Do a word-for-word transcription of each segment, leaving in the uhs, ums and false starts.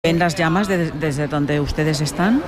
¿Ven las llamas de, desde donde ustedes están?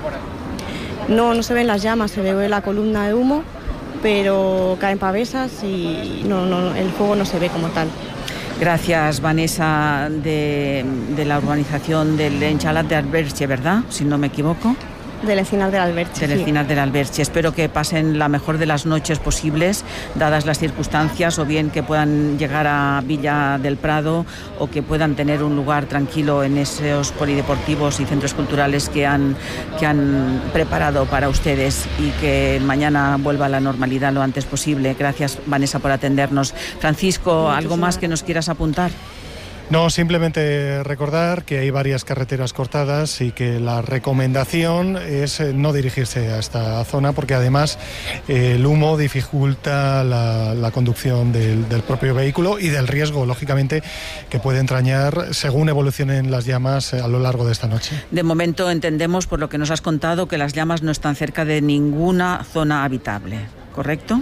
No, no se ven las llamas, se ve la columna de humo, pero caen pavesas y no, no, el fuego no se ve como tal. Gracias, Vanessa, de, de la urbanización del Enchalat de Alberche, ¿verdad? Si no me equivoco. Del Encinar del Alberche. Del Encinar del Alberche. Espero que pasen la mejor de las noches posibles, dadas las circunstancias, o bien que puedan llegar a Villa del Prado o que puedan tener un lugar tranquilo en esos polideportivos y centros culturales que han, que han preparado para ustedes, y que mañana vuelva a la normalidad lo antes posible. Gracias, Vanessa, por atendernos. Francisco, ¿algo más que nos quieras apuntar? No, simplemente recordar que hay varias carreteras cortadas y que la recomendación es no dirigirse a esta zona, porque además eh, el humo dificulta la, la conducción del, del propio vehículo y del riesgo, lógicamente, que puede entrañar según evolucionen las llamas a lo largo de esta noche. De momento entendemos, por lo que nos has contado, que las llamas no están cerca de ninguna zona habitable, ¿correcto?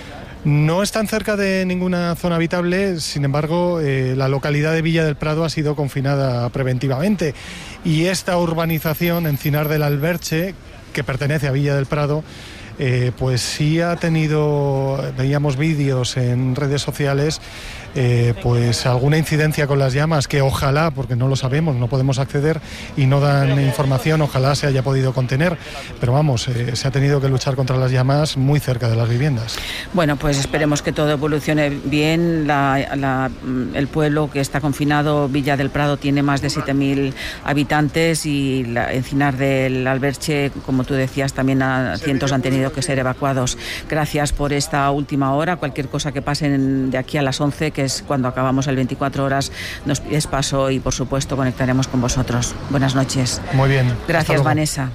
No están cerca de ninguna zona habitable, sin embargo, eh, la localidad de Villa del Prado ha sido confinada preventivamente, y esta urbanización, Encinar del Alberche, que pertenece a Villa del Prado, eh, pues sí ha tenido, veíamos vídeos en redes sociales, eh, pues alguna incidencia con las llamas, que ojalá, porque no lo sabemos, no podemos acceder y no dan información, ojalá se haya podido contener, pero vamos, eh, se ha tenido que luchar contra las llamas muy cerca de las viviendas. Bueno, pues esperemos que todo evolucione bien. La, la, el pueblo que está confinado, Villa del Prado, tiene más de siete mil habitantes, y la Encinar del Alberche, como tú decías, también a, cientos han tenido que ser evacuados. Gracias por esta última hora. Cualquier cosa que pasen de aquí a las once, que es cuando acabamos el veinticuatro horas, nos pides paso y, por supuesto, conectaremos con vosotros. Buenas noches. Muy bien. Gracias, Vanessa.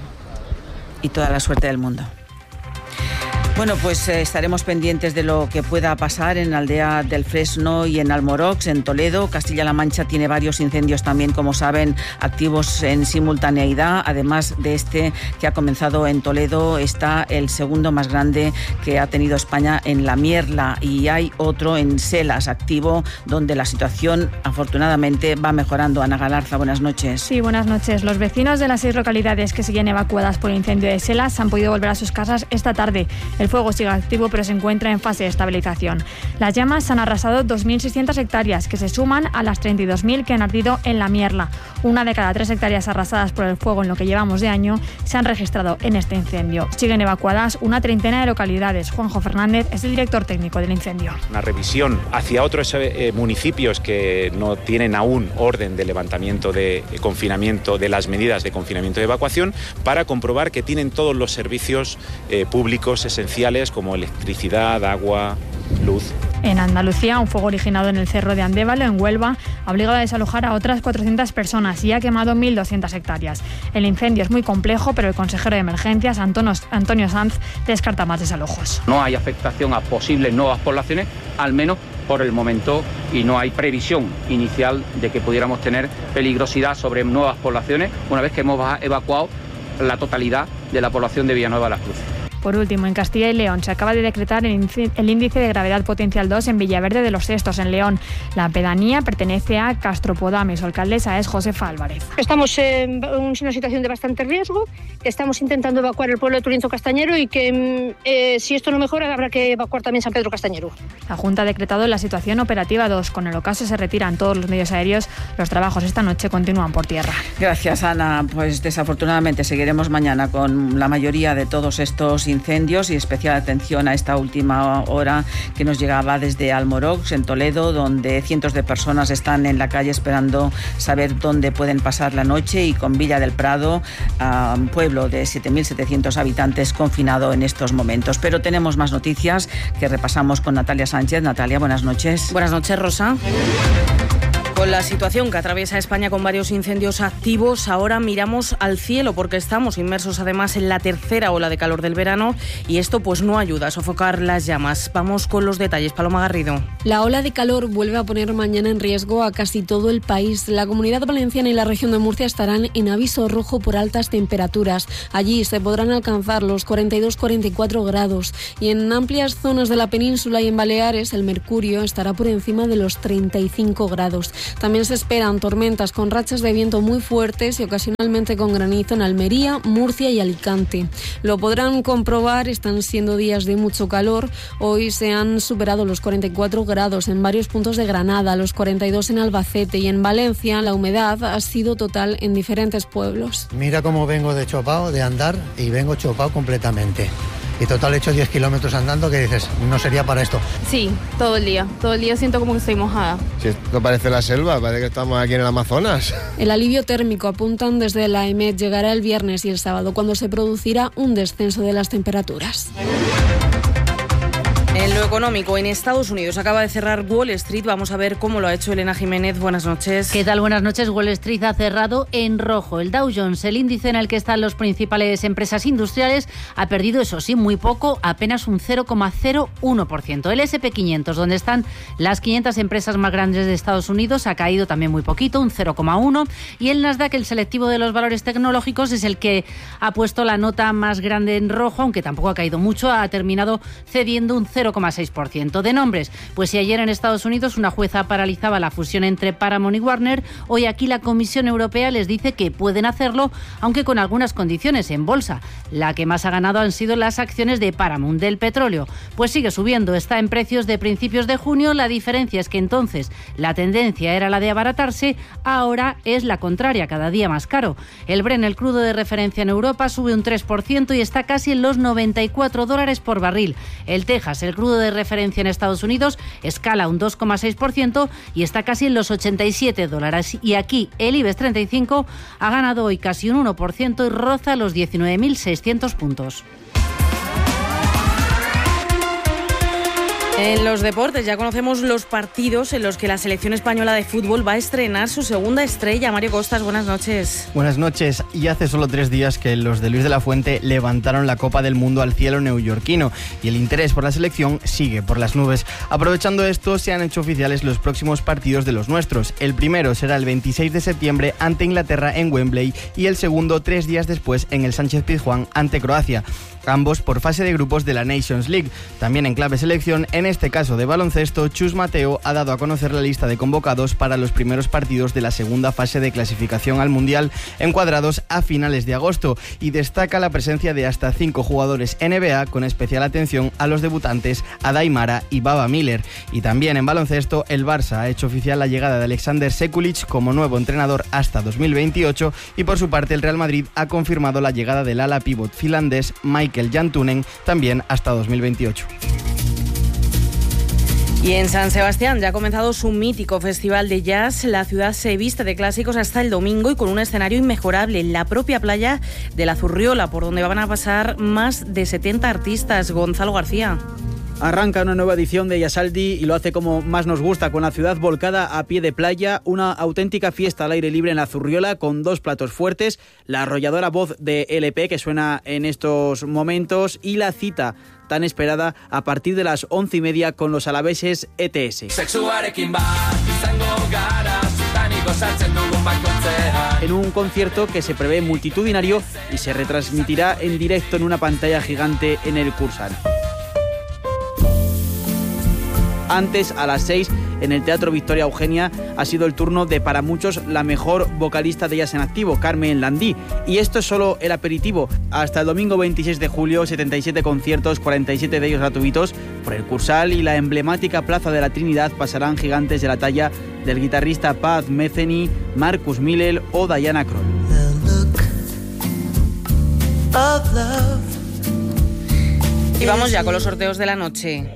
Y toda la suerte del mundo. Bueno, pues eh, estaremos pendientes de lo que pueda pasar en Aldea del Fresno y en Almorox, en Toledo. Castilla-La Mancha tiene varios incendios también, como saben, activos en simultaneidad. Además de este que ha comenzado en Toledo, está el segundo más grande que ha tenido España en La Mierla, y hay otro en Selas activo, donde la situación afortunadamente va mejorando. Ana Galarza, buenas noches. Sí, buenas noches. Los vecinos de las seis localidades que siguen evacuadas por el incendio de Selas han podido volver a sus casas esta tarde. El fuego sigue activo, pero se encuentra en fase de estabilización. Las llamas han arrasado dos mil seiscientas hectáreas, que se suman a las treinta y dos mil que han ardido en La Mierla. Una de cada tres hectáreas arrasadas por el fuego en lo que llevamos de año se han registrado en este incendio. Siguen evacuadas una treintena de localidades. Juanjo Fernández es el director técnico del incendio. Una revisión hacia otros eh, municipios que no tienen aún orden de levantamiento de eh, confinamiento, de las medidas de confinamiento de evacuación, para comprobar que tienen todos los servicios eh, públicos esenciales, como electricidad, agua, luz. En Andalucía, un fuego originado en el Cerro de Andévalo, en Huelva, ha obligado a desalojar a otras cuatrocientas personas y ha quemado mil doscientas hectáreas. El incendio es muy complejo, pero el consejero de emergencias, Antonio, Antonio Sanz, descarta más desalojos. No hay afectación a posibles nuevas poblaciones, al menos por el momento, y no hay previsión inicial de que pudiéramos tener peligrosidad sobre nuevas poblaciones una vez que hemos evacuado la totalidad de la población de Villanueva de las Cruces. Por último, en Castilla y León se acaba de decretar el índice de gravedad potencial dos en Villaverde de los Cestos, en León. La pedanía pertenece a Castropodame. Su alcaldesa es Josefa Álvarez. Estamos en una situación de bastante riesgo, que estamos intentando evacuar el pueblo de Turinzo Castañero y que eh, si esto no mejora habrá que evacuar también San Pedro Castañero. La Junta ha decretado la situación operativa dos. Con el ocaso se retiran todos los medios aéreos. Los trabajos esta noche continúan por tierra. Gracias, Ana. Pues desafortunadamente seguiremos mañana con la mayoría de todos estos incendios, y especial atención a esta última hora que nos llegaba desde Almorox, en Toledo, donde cientos de personas están en la calle esperando saber dónde pueden pasar la noche, y con Villa del Prado, uh, un pueblo de siete mil setecientos habitantes confinado en estos momentos. Pero tenemos más noticias que repasamos con Natalia Sánchez. Natalia, buenas noches. Buenas noches, Rosa. Con la situación que atraviesa España con varios incendios activos, ahora miramos al cielo porque estamos inmersos además en la tercera ola de calor del verano, y esto pues no ayuda a sofocar las llamas. Vamos con los detalles. Paloma Garrido. La ola de calor vuelve a poner mañana en riesgo a casi todo el país. La Comunidad Valenciana y la región de Murcia estarán en aviso rojo por altas temperaturas. Allí se podrán alcanzar los cuarenta y dos a cuarenta y cuatro grados, y en amplias zonas de la península y en Baleares el mercurio estará por encima de los treinta y cinco grados. También se esperan tormentas con rachas de viento muy fuertes y ocasionalmente con granizo en Almería, Murcia y Alicante. Lo podrán comprobar, están siendo días de mucho calor. Hoy se han superado los cuarenta y cuatro grados en varios puntos de Granada, los cuarenta y dos en Albacete, y en Valencia la humedad ha sido total en diferentes pueblos. Mira cómo vengo de chopado, de andar, y vengo chopado completamente. Y total he hecho diez kilómetros andando, que dices, no sería para esto. Sí, todo el día. Todo el día siento como que estoy mojada. Si esto parece la selva, parece que estamos aquí en el Amazonas. El alivio térmico, apuntan desde la E M E T, llegará el viernes y el sábado, cuando se producirá un descenso de las temperaturas. En lo económico, en Estados Unidos acaba de cerrar Wall Street. Vamos a ver cómo lo ha hecho Elena Jiménez. Buenas noches. ¿Qué tal? Buenas noches. Wall Street ha cerrado en rojo. El Dow Jones, el índice en el que están las principales empresas industriales, ha perdido, eso sí, muy poco, apenas un cero coma cero uno por ciento. El ese and pe quinientos, donde están las quinientas empresas más grandes de Estados Unidos, ha caído también muy poquito, un cero coma uno. Y el Nasdaq, el selectivo de los valores tecnológicos, es el que ha puesto la nota más grande en rojo, aunque tampoco ha caído mucho, ha terminado cediendo un cero coma seis por ciento. De nombres, pues si ayer en Estados Unidos una jueza paralizaba la fusión entre Paramount y Warner, hoy aquí la Comisión Europea les dice que pueden hacerlo, aunque con algunas condiciones en bolsa. La que más ha ganado han sido las acciones de Paramount, del petróleo, pues sigue subiendo, está en precios de principios de junio. La diferencia es que entonces la tendencia era la de abaratarse, ahora es la contraria, cada día más caro. El Brent, el crudo de referencia en Europa, sube un tres por ciento y está casi en los noventa y cuatro dólares por barril. El Texas, el crudo de referencia en Estados Unidos, escala un dos coma seis por ciento y está casi en los ochenta y siete dólares. Y aquí el IBEX treinta y cinco ha ganado hoy casi un uno por ciento y roza los diecinueve mil seiscientos puntos. En los deportes ya conocemos los partidos en los que la selección española de fútbol va a estrenar su segunda estrella. Mario Costas, buenas noches. Buenas noches. Y hace solo tres días que los de Luis de la Fuente levantaron la Copa del Mundo al cielo neoyorquino y el interés por la selección sigue por las nubes. Aprovechando esto, se han hecho oficiales los próximos partidos de los nuestros. El primero será el veintiséis de septiembre ante Inglaterra en Wembley y el segundo tres días después en el Sánchez Pizjuán ante Croacia. Ambos por fase de grupos de la Nations League. También en clave selección, en este caso de baloncesto, Chus Mateo ha dado a conocer la lista de convocados para los primeros partidos de la segunda fase de clasificación al Mundial, encuadrados a finales de agosto, y destaca la presencia de hasta cinco jugadores N B A, con especial atención a los debutantes Adai Mara y Baba Miller. Y también en baloncesto, el Barça ha hecho oficial la llegada de Alexander Sekulic como nuevo entrenador hasta dos mil veintiocho, y por su parte el Real Madrid ha confirmado la llegada del ala pívot finlandés Mike el Jan Tunen, también hasta dos mil veintiocho. Y en San Sebastián ya ha comenzado su mítico festival de jazz. La ciudad se viste de clásicos hasta el domingo y con un escenario inmejorable en la propia playa de la Zurriola, por donde van a pasar más de setenta artistas. Gonzalo García. Arranca una nueva edición de Yasaldi y lo hace como más nos gusta, con la ciudad volcada a pie de playa, una auténtica fiesta al aire libre en la Zurriola con dos platos fuertes, la arrolladora voz de L P que suena en estos momentos y la cita tan esperada a partir de las once y media con los alaveses E T S. En un concierto que se prevé multitudinario y se retransmitirá en directo en una pantalla gigante en el Cursal. Antes, a las seis, en el Teatro Victoria Eugenia, ha sido el turno de, para muchos, la mejor vocalista de jazz en activo, Carmen Landí. Y esto es solo el aperitivo. Hasta el domingo veintiséis de julio, setenta y siete conciertos, cuarenta y siete de ellos gratuitos. Por el Cursal y la emblemática Plaza de la Trinidad pasarán gigantes de la talla del guitarrista Pat Metheny, Marcus Miller o Diana Kroll. Y vamos ya con los sorteos de la noche.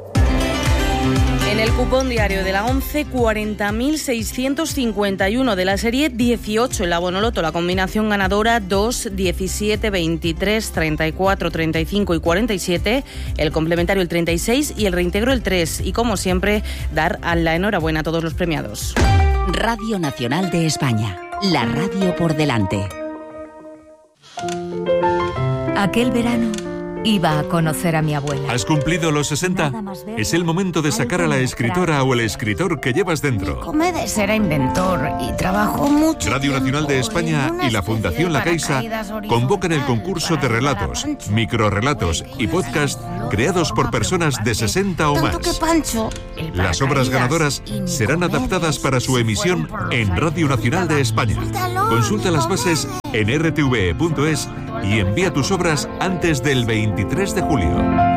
En el cupón diario de la once, cuarenta mil seiscientos cincuenta y uno de la serie dieciocho. En la Bonoloto, la combinación ganadora dos, diecisiete, veintitrés, treinta y cuatro, treinta y cinco y cuarenta y siete. El complementario el treinta y seis y el reintegro el tres. Y como siempre, dar la enhorabuena a todos los premiados. Radio Nacional de España. La radio por delante. Aquel verano iba a conocer a mi abuela. ¿Has cumplido los sesenta? Es el momento de sacar a la escritora o el escritor que llevas dentro. Comedes era inventor y trabajó mucho. Radio Nacional de España y la Fundación La Caixa convocan el concurso de relatos, microrrelatos y podcast creados por personas de sesenta o más. Las obras ganadoras serán adaptadas para su emisión en Radio Nacional de España. Consulta las bases en r t v e punto es y envía tus obras antes del veintitrés de julio.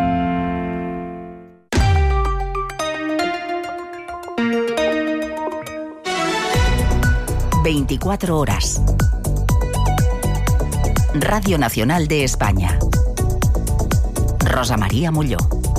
veinticuatro horas. Radio Nacional de España. Rosa María Molló.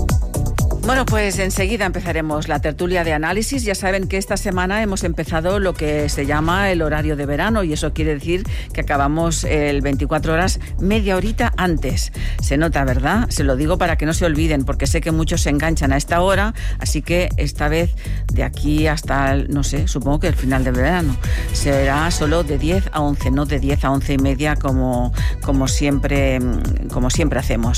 Bueno, pues enseguida empezaremos la tertulia de análisis. Ya saben que esta semana hemos empezado lo que se llama el horario de verano y eso quiere decir que acabamos el veinticuatro horas media horita antes. Se nota, ¿verdad? Se lo digo para que no se olviden, porque sé que muchos se enganchan a esta hora, así que esta vez de aquí hasta, el, no sé, supongo que el final de verano, será solo de diez a once, no de diez a once y media como, como, siempre, como siempre hacemos.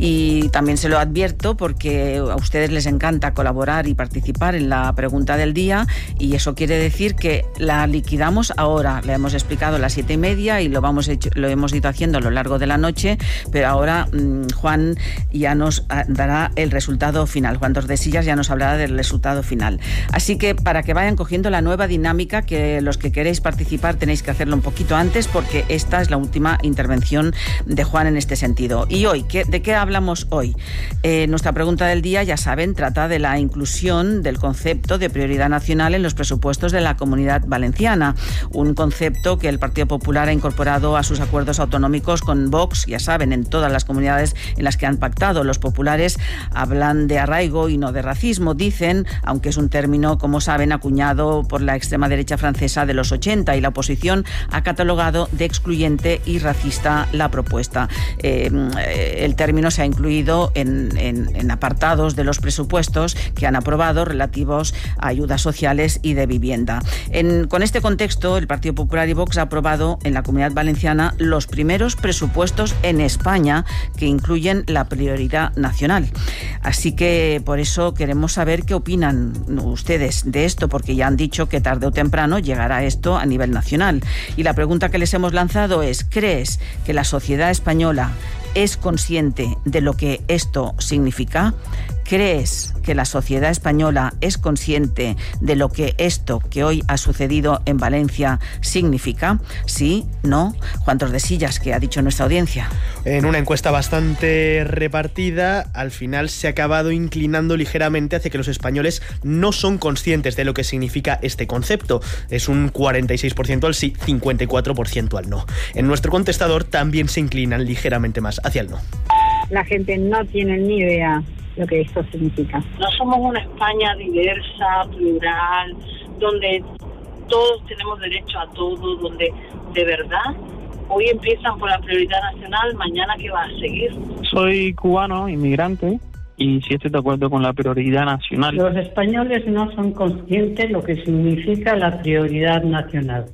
Y también se lo advierto porque a ustedes ustedes les encanta colaborar y participar en la pregunta del día y eso quiere decir que la liquidamos ahora. Le hemos explicado a las siete y media y lo, vamos hecho, lo hemos ido haciendo a lo largo de la noche, pero ahora mmm, Juan ya nos dará el resultado final. Juan Tordesillas ya nos hablará del resultado final. Así que para que vayan cogiendo la nueva dinámica, que los que queréis participar tenéis que hacerlo un poquito antes porque esta es la última intervención de Juan en este sentido. Y hoy, ¿qué, ¿de qué hablamos hoy? Eh, nuestra pregunta del día, ya saben, trata de la inclusión del concepto de prioridad nacional en los presupuestos de la Comunidad Valenciana, un concepto que el Partido Popular ha incorporado a sus acuerdos autonómicos con Vox, ya saben, en todas las comunidades en las que han pactado. Los populares hablan de arraigo y no de racismo, dicen, aunque es un término, como saben, acuñado por la extrema derecha francesa de los ochenta, y la oposición ha catalogado de excluyente y racista la propuesta. Eh, el término se ha incluido en, en, en apartados de los presupuestos que han aprobado relativos a ayudas sociales y de vivienda. En, con este contexto, el Partido Popular y Vox ha aprobado en la Comunidad Valenciana los primeros presupuestos en España que incluyen la prioridad nacional. Así que por eso queremos saber qué opinan ustedes de esto, porque ya han dicho que tarde o temprano llegará esto a nivel nacional. Y la pregunta que les hemos lanzado es: ¿crees que la sociedad española es consciente de lo que esto significa? ¿Crees que la sociedad española es consciente de lo que esto que hoy ha sucedido en Valencia significa? ¿Sí? ¿No? Juan Tordesillas, ¿qué ha dicho nuestra audiencia? En una encuesta bastante repartida, al final se ha acabado inclinando ligeramente hacia que los españoles no son conscientes de lo que significa este concepto. Es un cuarenta y seis por ciento al sí, cincuenta y cuatro por ciento al no. En nuestro contestador también se inclinan ligeramente más hacia el no. La gente no tiene ni idea lo que esto significa. No somos una España diversa, plural, donde todos tenemos derecho a todo, donde de verdad hoy empiezan por la prioridad nacional, mañana ¿qué va a seguir? Soy cubano, inmigrante, y sí estoy de acuerdo con la prioridad nacional. Los españoles no son conscientes de lo que significa la prioridad nacional.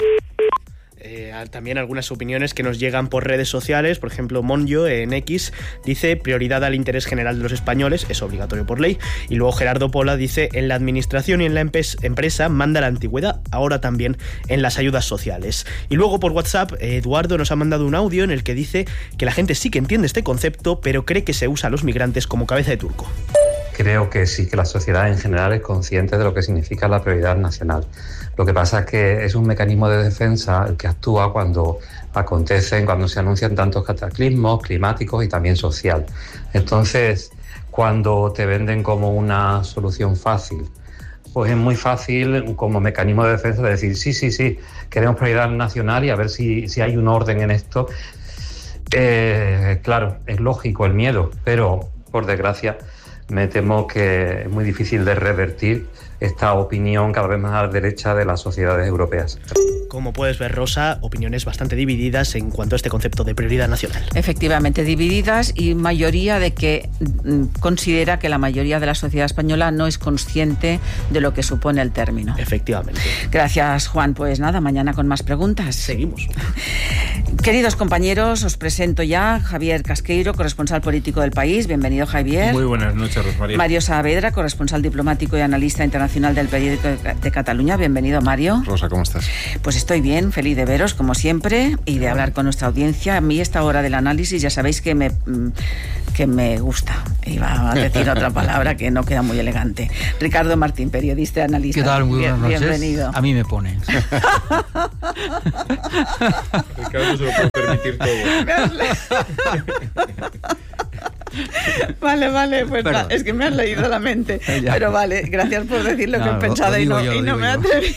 Eh, también algunas opiniones que nos llegan por redes sociales. Por ejemplo, Monjo en X dice: prioridad al interés general de los españoles, es obligatorio por ley. Y luego Gerardo Pola dice: en la administración y en la empresa manda la antigüedad, ahora también en las ayudas sociales. Y luego por WhatsApp, Eduardo nos ha mandado un audio en el que dice que la gente sí que entiende este concepto, pero cree que se usa a los migrantes como cabeza de turco. Creo que sí, que la sociedad en general es consciente de lo que significa la prioridad nacional. Lo que pasa es que es un mecanismo de defensa el que actúa cuando acontecen, cuando se anuncian tantos cataclismos climáticos y también social. Entonces, cuando te venden como una solución fácil, pues es muy fácil como mecanismo de defensa de decir sí, sí, sí, queremos prioridad nacional y a ver si, si hay un orden en esto. Eh, claro, es lógico el miedo, pero por desgracia me temo que es muy difícil de revertir esta opinión cada vez más a la derecha de las sociedades europeas. Como puedes ver, Rosa, opiniones bastante divididas en cuanto a este concepto de prioridad nacional. Efectivamente, divididas, y mayoría de que mm, considera que la mayoría de la sociedad española no es consciente de lo que supone el término. Efectivamente. Gracias, Juan. Pues nada, mañana con más preguntas. Seguimos. Queridos compañeros, os presento ya Javier Casqueiro, corresponsal político del País. Bienvenido, Javier. Muy buenas noches, Rosmaría. Mario Saavedra, corresponsal diplomático y analista internacional del Periódico de Cataluña. Bienvenido, Mario. Rosa, ¿cómo estás? Pues estoy bien, feliz de veros, como siempre, y de hablar con nuestra audiencia. A mí esta hora del análisis ya sabéis que me, que me gusta. Iba a decir otra palabra que no queda muy elegante. Ricardo Martín, periodista y analista. ¿Qué tal? Muy buenas noches. Bienvenido. A mí me pone. Ricardo se lo puede permitir todo. Vale, vale, pues va, es que me has leído la mente. Pero vale, gracias por decir lo no, que he pensado y no, yo, y no me atreví.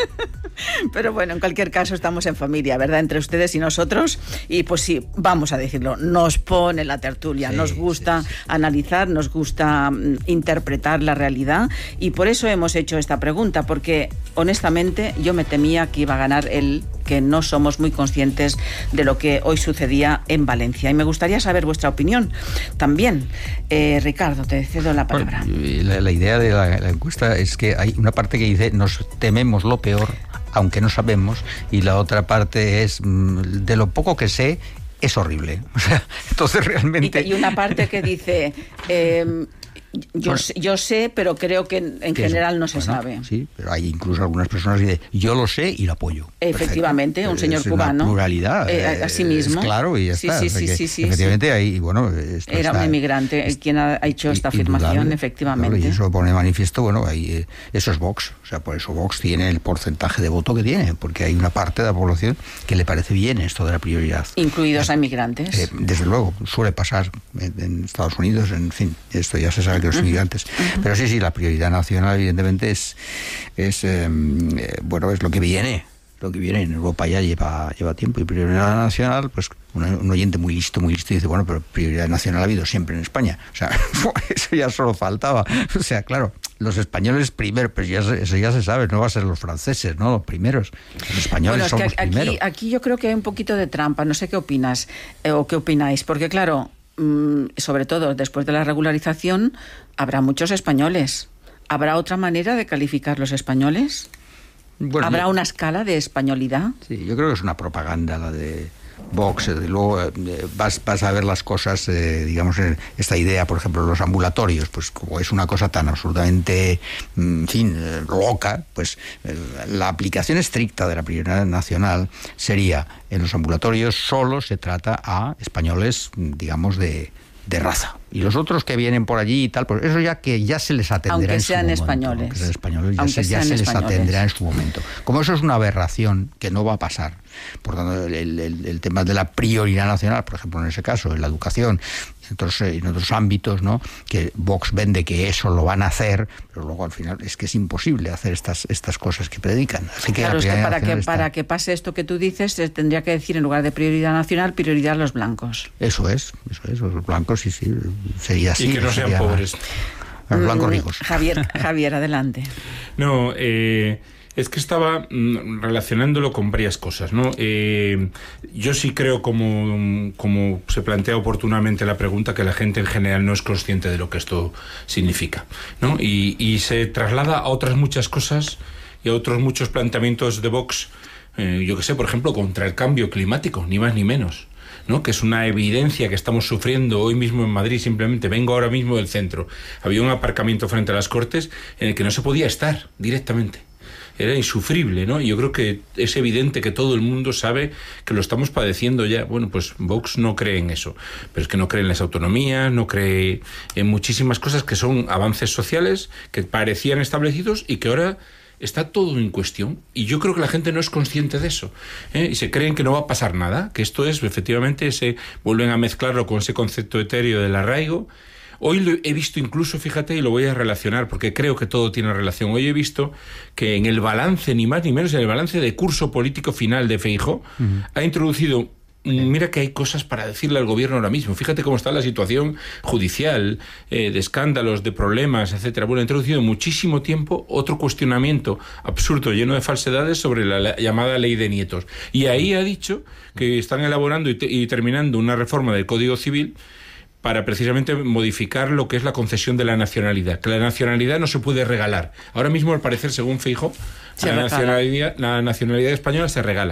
Pero bueno, en cualquier caso estamos en familia, ¿verdad? Entre ustedes y nosotros. Y pues sí, vamos a decirlo, nos pone la tertulia, sí, nos gusta sí, sí. analizar, nos gusta um, interpretar la realidad. Y por eso hemos hecho esta pregunta, porque honestamente yo me temía que iba a ganar el que no somos muy conscientes de lo que hoy sucedía en Valencia. Y me gustaría saber vuestra opinión también. Eh, Ricardo, te cedo la palabra. Bueno, la, la idea de la, la encuesta es que hay una parte que dice nos tememos lo peor, aunque no sabemos, y la otra parte es de lo poco que sé, es horrible. O sea, entonces realmente... Y, y una parte que dice... Eh, Yo, bueno, sé, yo sé, pero creo que en, en general no se bueno, sabe. Sí, pero hay incluso algunas personas que dicen, yo lo sé y lo apoyo. Efectivamente, perfecto. Un señor es cubano. Una pluralidad. Eh, a sí mismo. Claro, y ya sí, está. Sí, o sea sí, que, sí, sí, efectivamente, sí. Hay, bueno, esto era está, un inmigrante es, quien ha hecho esta afirmación, indudable, efectivamente. Claro, y eso pone de manifiesto, bueno, hay, eh, eso es Vox. O sea, por eso Vox tiene el porcentaje de voto que tiene, porque hay una parte de la población que le parece bien esto de la prioridad. Incluidos a inmigrantes. Eh, desde luego, suele pasar en, en Estados Unidos, en fin, esto ya se sabe que los inmigrantes... Uh-huh. Pero sí, sí, la prioridad nacional evidentemente es, es eh, bueno, es lo que viene, lo que viene en Europa ya lleva, lleva tiempo. Y prioridad nacional, pues un, un oyente muy listo, muy listo dice, bueno, pero prioridad nacional ha habido siempre en España. O sea, eso ya solo faltaba. O sea, claro, los españoles primero, pues ya se, eso ya se sabe, no va a ser los franceses, ¿no? Los primeros. Los españoles bueno, son es los que aquí, primeros. Aquí yo creo que hay un poquito de trampa, no sé qué opinas eh, o qué opináis, porque claro, mmm, sobre todo después de la regularización, habrá muchos españoles. ¿Habrá otra manera de calificar los españoles? Bueno, ¿habrá yo, una escala de españolidad? Sí, yo creo que es una propaganda la de Vox. De luego eh, vas, vas a ver las cosas, eh, digamos, en esta idea, por ejemplo, los ambulatorios, pues como es una cosa tan absolutamente, en fin, eh, loca, pues eh, la aplicación estricta de la prioridad nacional sería, en los ambulatorios solo se trata a españoles, digamos, de... de raza. Y los otros que vienen por allí y tal, pues eso ya que ya se les atenderá aunque en su sean momento. Españoles. Aunque sean españoles. Ya, aunque se, ya sean se les españoles. atenderá en su momento. Como eso es una aberración que no va a pasar, por tanto, el, el, el tema de la prioridad nacional, por ejemplo, en ese caso, en la educación, en otros, en otros ámbitos, ¿no? Que Vox vende que eso lo van a hacer, pero luego al final es que es imposible hacer estas, estas cosas que predican. Así que claro, es que para que, está... para que pase esto que tú dices, se tendría que decir en lugar de prioridad nacional, prioridad a los blancos. Eso es, eso es, los blancos sí, sí, sería así. Y que no sean sería, pobres. Los blancos ricos. Javier, Javier, adelante. No, eh... Es que estaba mm, relacionándolo con varias cosas, ¿no? Eh, yo sí creo, como, como se plantea oportunamente la pregunta, que la gente en general no es consciente de lo que esto significa, ¿no? Y, y se traslada a otras muchas cosas y a otros muchos planteamientos de Vox, eh, yo que sé, por ejemplo, contra el cambio climático, ni más ni menos, ¿no? Que es una evidencia que estamos sufriendo hoy mismo en Madrid. Simplemente vengo ahora mismo del centro. Había un aparcamiento frente a las Cortes en el que no se podía estar directamente. Era insufrible, ¿no? Y yo creo que es evidente que todo el mundo sabe que lo estamos padeciendo ya. Bueno, pues Vox no cree en eso, pero es que no cree en las autonomías, no cree en muchísimas cosas que son avances sociales que parecían establecidos y que ahora está todo en cuestión. Y yo creo que la gente no es consciente de eso, ¿eh? Y se creen que no va a pasar nada, que esto es, efectivamente, se vuelven a mezclarlo con ese concepto etéreo del arraigo. Hoy lo he visto incluso, fíjate, y lo voy a relacionar porque creo que todo tiene relación. Hoy he visto que en el balance, ni más ni menos, en el balance de curso político final de Feijóo, uh-huh. ha introducido... Mira que hay cosas para decirle al gobierno ahora mismo. Fíjate cómo está la situación judicial, eh, de escándalos, de problemas, etcétera. Bueno, ha introducido muchísimo tiempo otro cuestionamiento absurdo, lleno de falsedades sobre la, la llamada ley de nietos. Y ahí ha dicho que están elaborando y, te, y terminando una reforma del Código Civil para precisamente modificar lo que es la concesión de la nacionalidad. Que la nacionalidad no se puede regalar. Ahora mismo, al parecer, según Feijóo, la nacionalidad, la nacionalidad española se regala.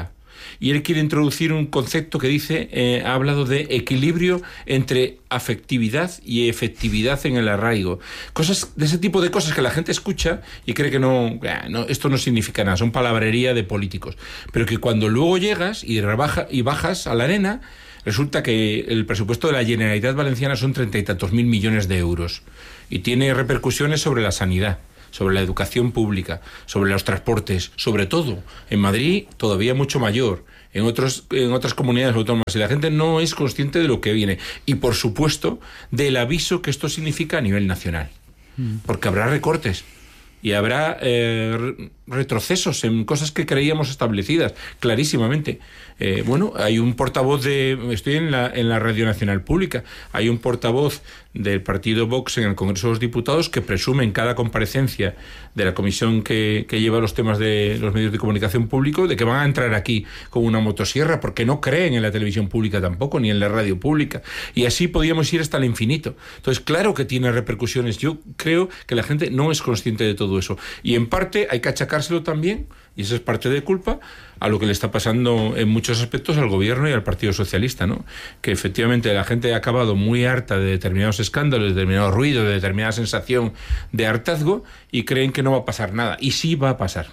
y él quiere introducir un concepto que dice, eh, ha hablado de equilibrio entre afectividad y efectividad en el arraigo. Cosas de ese tipo de cosas que la gente escucha y cree que no, no esto no significa nada, son palabrería de políticos, pero que cuando luego llegas y, rebaja, y bajas a la arena, resulta que el presupuesto de la Generalitat Valenciana son treinta y tantos mil millones de euros y tiene repercusiones sobre la sanidad, sobre la educación pública, sobre los transportes, sobre todo. En Madrid todavía mucho mayor, en otros, en otras comunidades autónomas, y la gente no es consciente de lo que viene. Y, por supuesto, del aviso que esto significa a nivel nacional. Porque habrá recortes y habrá eh, retrocesos en cosas que creíamos establecidas, clarísimamente. Eh, bueno, hay un portavoz de... Estoy en la, en la Radio Nacional Pública. Hay un portavoz del partido Vox en el Congreso de los Diputados que presume en cada comparecencia de la comisión que, que lleva los temas de los medios de comunicación públicos de que van a entrar aquí con una motosierra porque no creen en la televisión pública tampoco, ni en la radio pública. Y así podíamos ir hasta el infinito. Entonces, claro que tiene repercusiones. Yo creo que la gente no es consciente de todo eso. Y en parte hay que achacárselo también, y esa es parte de culpa, a lo que le está pasando en muchos aspectos al gobierno y al Partido Socialista, ¿no? Que efectivamente la gente ha acabado muy harta de determinados escándalos, de determinados ruidos, de determinada sensación de hartazgo y creen que no va a pasar nada. Y sí va a pasar.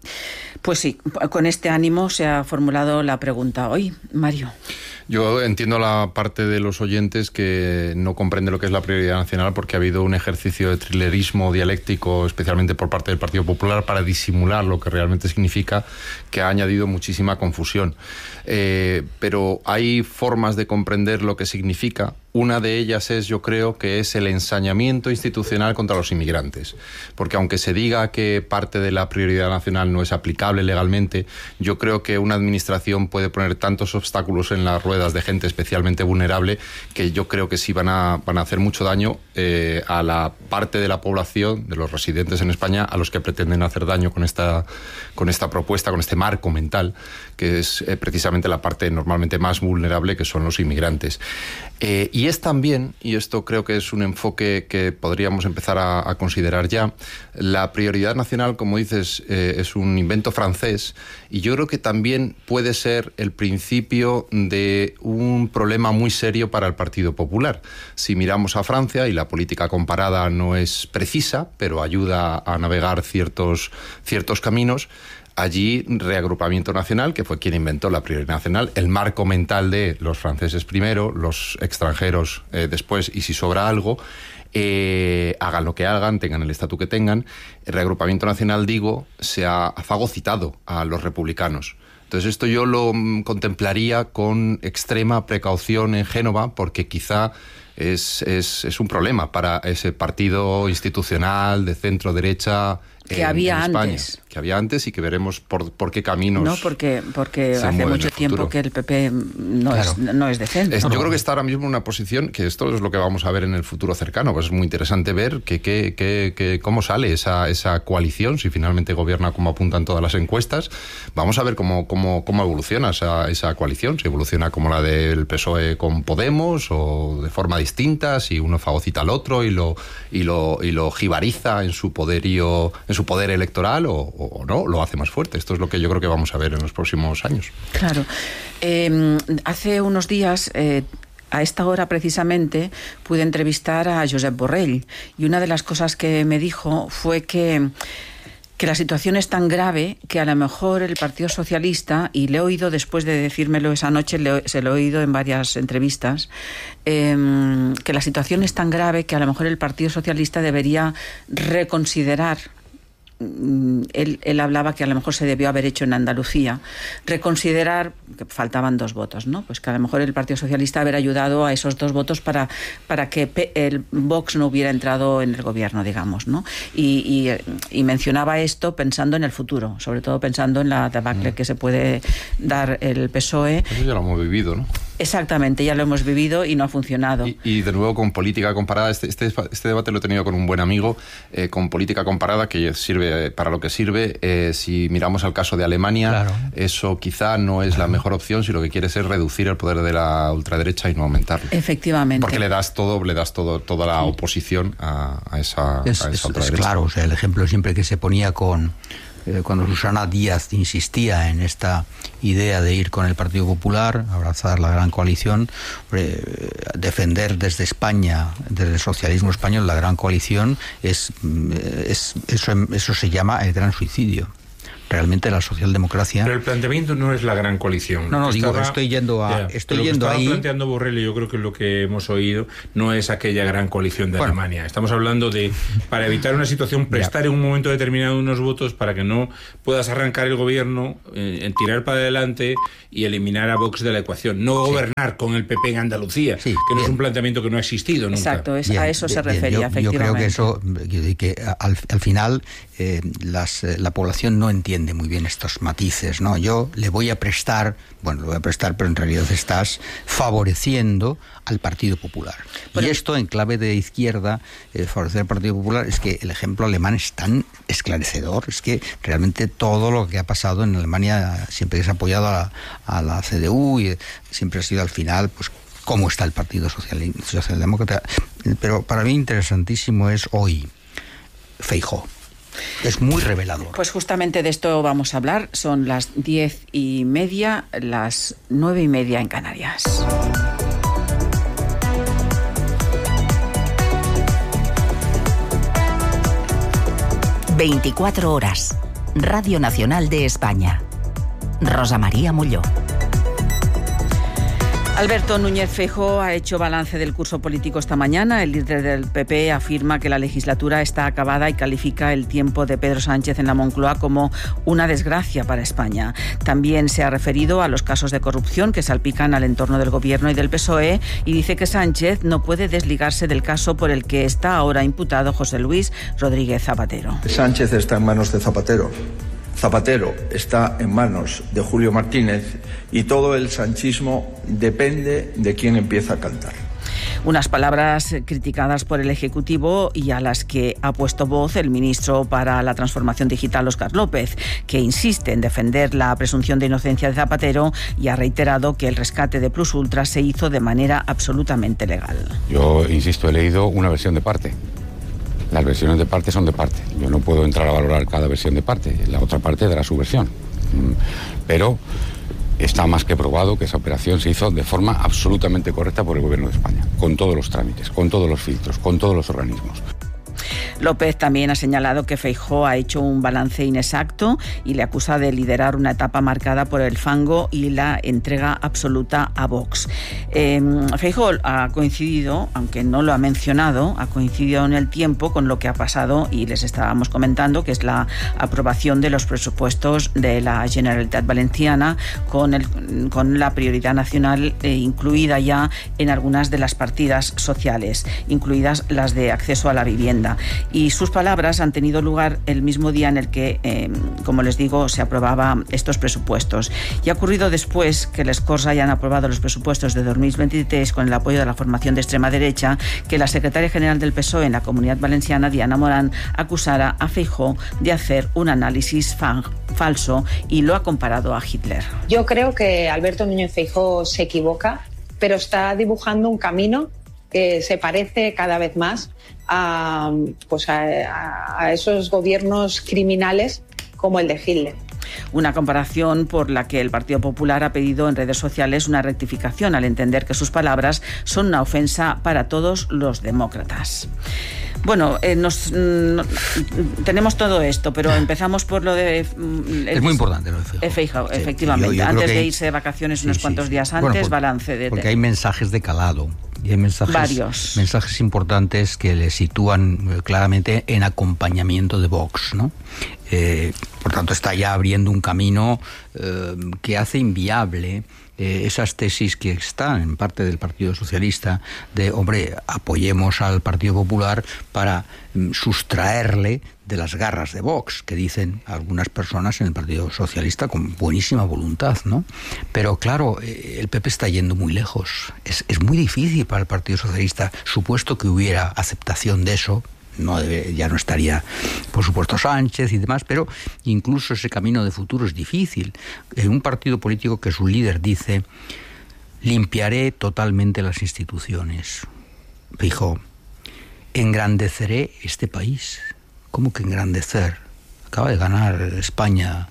Pues sí, con este ánimo se ha formulado la pregunta hoy, Mario. Yo entiendo la parte de los oyentes que no comprende lo que es la prioridad nacional porque ha habido un ejercicio de trilerismo dialéctico, especialmente por parte del Partido Popular, para disimular lo que realmente significa, que ha añadido muchísima confusión. Eh, pero hay formas de comprender lo que significa. Una de ellas es, yo creo, que es el ensañamiento institucional contra los inmigrantes. Porque aunque se diga que parte de la prioridad nacional no es aplicable legalmente, yo creo que una administración puede poner tantos obstáculos en las ruedas de gente especialmente vulnerable que yo creo que sí van a, van a hacer mucho daño eh, a la parte de la población, de los residentes en España, a los que pretenden hacer daño con esta, con esta propuesta, con este marco mental, que es eh, precisamente la parte normalmente más vulnerable, que son los inmigrantes. Eh, y es también, y esto creo que es un enfoque que podríamos empezar a, a considerar ya, la prioridad nacional, como dices, eh, es un invento francés, y yo creo que también puede ser el principio de un problema muy serio para el Partido Popular. Si miramos a Francia, y la política comparada no es precisa, pero ayuda a navegar ciertos, ciertos caminos, allí Reagrupamiento Nacional, que fue quien inventó la prioridad nacional, el marco mental de los franceses primero, los extranjeros eh, después, y si sobra algo, eh, hagan lo que hagan, tengan el estatus que tengan. El Reagrupamiento Nacional, digo, se ha fagocitado a los republicanos. Entonces esto yo lo contemplaría con extrema precaución en Génova, porque quizá es, es, es un problema para ese partido institucional de centro-derecha que en, había en España, antes. Que había antes y que veremos por, por qué caminos. No, porque, porque hace mucho tiempo que el P P no, claro. es, no es de centro. Es, yo creo que está ahora mismo en una posición que esto es lo que vamos a ver en el futuro cercano. Pues es muy interesante ver que, que, que, que cómo sale esa, esa coalición, si finalmente gobierna como apuntan todas las encuestas. Vamos a ver cómo, cómo, cómo evoluciona esa, esa coalición, si evoluciona como la del P S O E con Podemos o de forma distinta, si uno fagocita al otro y lo, y lo, y lo jibariza en su poderío, en su poder electoral, o, o no, lo hace más fuerte. Esto es lo que yo creo que vamos a ver en los próximos años. Claro. Eh, hace unos días, eh, a esta hora precisamente, pude entrevistar a Josep Borrell, y una de las cosas que me dijo fue que que la situación es tan grave que a lo mejor el Partido Socialista, y le he oído después de decírmelo esa noche, le, se lo he oído en varias entrevistas, eh, que la situación es tan grave que a lo mejor el Partido Socialista debería reconsiderar. Él, él hablaba que a lo mejor se debió haber hecho en Andalucía, reconsiderar que faltaban dos votos, ¿no? Pues que a lo mejor el Partido Socialista haber ayudado a esos dos votos para, para que el Vox no hubiera entrado en el gobierno, digamos, ¿no? Y, y, y mencionaba esto pensando en el futuro, sobre todo pensando en la debacle mm. que se puede dar el P S O E. Eso ya lo hemos vivido, ¿no? Exactamente, ya lo hemos vivido y no ha funcionado. Y, y de nuevo con política comparada, este, este, este debate lo he tenido con un buen amigo, eh, con política comparada que sirve para lo que sirve. Eh, si miramos al caso de Alemania, claro. eso quizá no es la mejor opción si lo que quieres es reducir el poder de la ultraderecha y no aumentarlo. Efectivamente. Porque le das todo, le das todo, toda la oposición a, a esa, es, a esa es, ultraderecha. Es claro, o sea, el ejemplo siempre que se ponía con eh, cuando Susana Díaz insistía en esta idea de ir con el Partido Popular, abrazar la gran coalición, eh, defender desde España, desde el socialismo español, la gran coalición, es, es eso, eso se llama el gran suicidio. Realmente la socialdemocracia... Pero el planteamiento no es la gran coalición. No, no, digo, estaba, estoy yendo a... Ya, estoy lo yendo que estaba ahí... planteando Borrell, yo creo que lo que hemos oído no es aquella gran coalición de bueno, Alemania. Estamos hablando de, para evitar una situación, prestar ya. en un momento determinado unos votos para que no puedas arrancar el gobierno, eh, en tirar para adelante y eliminar a Vox de la ecuación. No sí. gobernar con el P P en Andalucía, sí, que no bien. es un planteamiento que no ha existido nunca. Exacto, es, bien, a eso bien, se bien, refería, yo, efectivamente. Yo creo que eso, que, que al, al final eh, las, la población no entiende muy bien estos matices, ¿no? Yo le voy a prestar, bueno, le voy a prestar, pero en realidad estás favoreciendo al Partido Popular. Pero, y esto en clave de izquierda, eh, favorecer al Partido Popular, es que el ejemplo alemán es tan esclarecedor, es que realmente todo lo que ha pasado en Alemania siempre es apoyado a la, a la C D U y siempre ha sido al final, pues, cómo está el Partido Social, Socialdemócrata. Pero para mí interesantísimo es hoy Feijóo. Es muy revelador. Pues justamente de esto vamos a hablar. Son las diez y media, las nueve y media en Canarias. veinticuatro horas. Radio Nacional de España. Rosa María Molló. Alberto Núñez Feijóo ha hecho balance del curso político esta mañana. El líder del P P afirma que la legislatura está acabada y califica el tiempo de Pedro Sánchez en la Moncloa como una desgracia para España. También se ha referido a los casos de corrupción que salpican al entorno del Gobierno y del P S O E y dice que Sánchez no puede desligarse del caso por el que está ahora imputado José Luis Rodríguez Zapatero. Sánchez está en manos de Zapatero. Zapatero está en manos de Julio Martínez y todo el sanchismo depende de quién empieza a cantar. Unas palabras criticadas por el Ejecutivo y a las que ha puesto voz el ministro para la Transformación Digital, Óscar López, que insiste en defender la presunción de inocencia de Zapatero y ha reiterado que el rescate de Plus Ultra se hizo de manera absolutamente legal. Yo, insisto, he leído una versión de parte. Las versiones de parte son de parte. Yo no puedo entrar a valorar cada versión de parte. La otra parte dará su versión. Pero está más que probado que esa operación se hizo de forma absolutamente correcta por el Gobierno de España, con todos los trámites, con todos los filtros, con todos los organismos. López también ha señalado que Feijóo ha hecho un balance inexacto y le acusa de liderar una etapa marcada por el fango y la entrega absoluta a Vox. Eh, Feijóo ha coincidido, aunque no lo ha mencionado, ha coincidido en el tiempo con lo que ha pasado y les estábamos comentando, que es la aprobación de los presupuestos de la Generalitat Valenciana con, el, con la prioridad nacional eh, incluida ya en algunas de las partidas sociales, incluidas las de acceso a la vivienda. Y sus palabras han tenido lugar el mismo día en el que, eh, como les digo, se aprobaban estos presupuestos. Y ha ocurrido después que les Corts hayan aprobado los presupuestos de dos mil veintitrés con el apoyo de la formación de extrema derecha, que la secretaria general del P S O E en la Comunidad Valenciana, Diana Morán, acusara a Feijóo de hacer un análisis fan, falso y lo ha comparado a Hitler. Yo creo que Alberto Núñez Feijóo se equivoca, pero está dibujando un camino que se parece cada vez más a, pues a, a esos gobiernos criminales como el de Hitler. Una comparación por la que el Partido Popular ha pedido en redes sociales una rectificación al entender que sus palabras son una ofensa para todos los demócratas. Bueno, eh, nos, no, tenemos todo esto, pero empezamos por lo de... El, es muy importante lo de Feijóo. Feijóo, sí, efectivamente. Yo, yo Antes de hay... irse de vacaciones sí, unos sí, cuantos sí. días antes, bueno, por, balance de... Porque hay mensajes de calado. Y hay mensajes, Varios. mensajes importantes que le sitúan claramente en acompañamiento de Vox, ¿no? Eh, por tanto, está ya abriendo un camino eh, que hace inviable eh, esas tesis que están en parte del Partido Socialista de, hombre, apoyemos al Partido Popular para mm, sustraerle de las garras de Vox, que dicen algunas personas en el Partido Socialista con buenísima voluntad, ¿no? Pero claro, el P P está yendo muy lejos. Es, es muy difícil para el Partido Socialista, supuesto que hubiera aceptación de eso, no debe, ya no estaría, por supuesto, Sánchez y demás, pero incluso ese camino de futuro es difícil. En un partido político que su líder dice, limpiaré totalmente las instituciones. Feijóo, engrandeceré este país. ¿Cómo que engrandecer? acaba de ganar España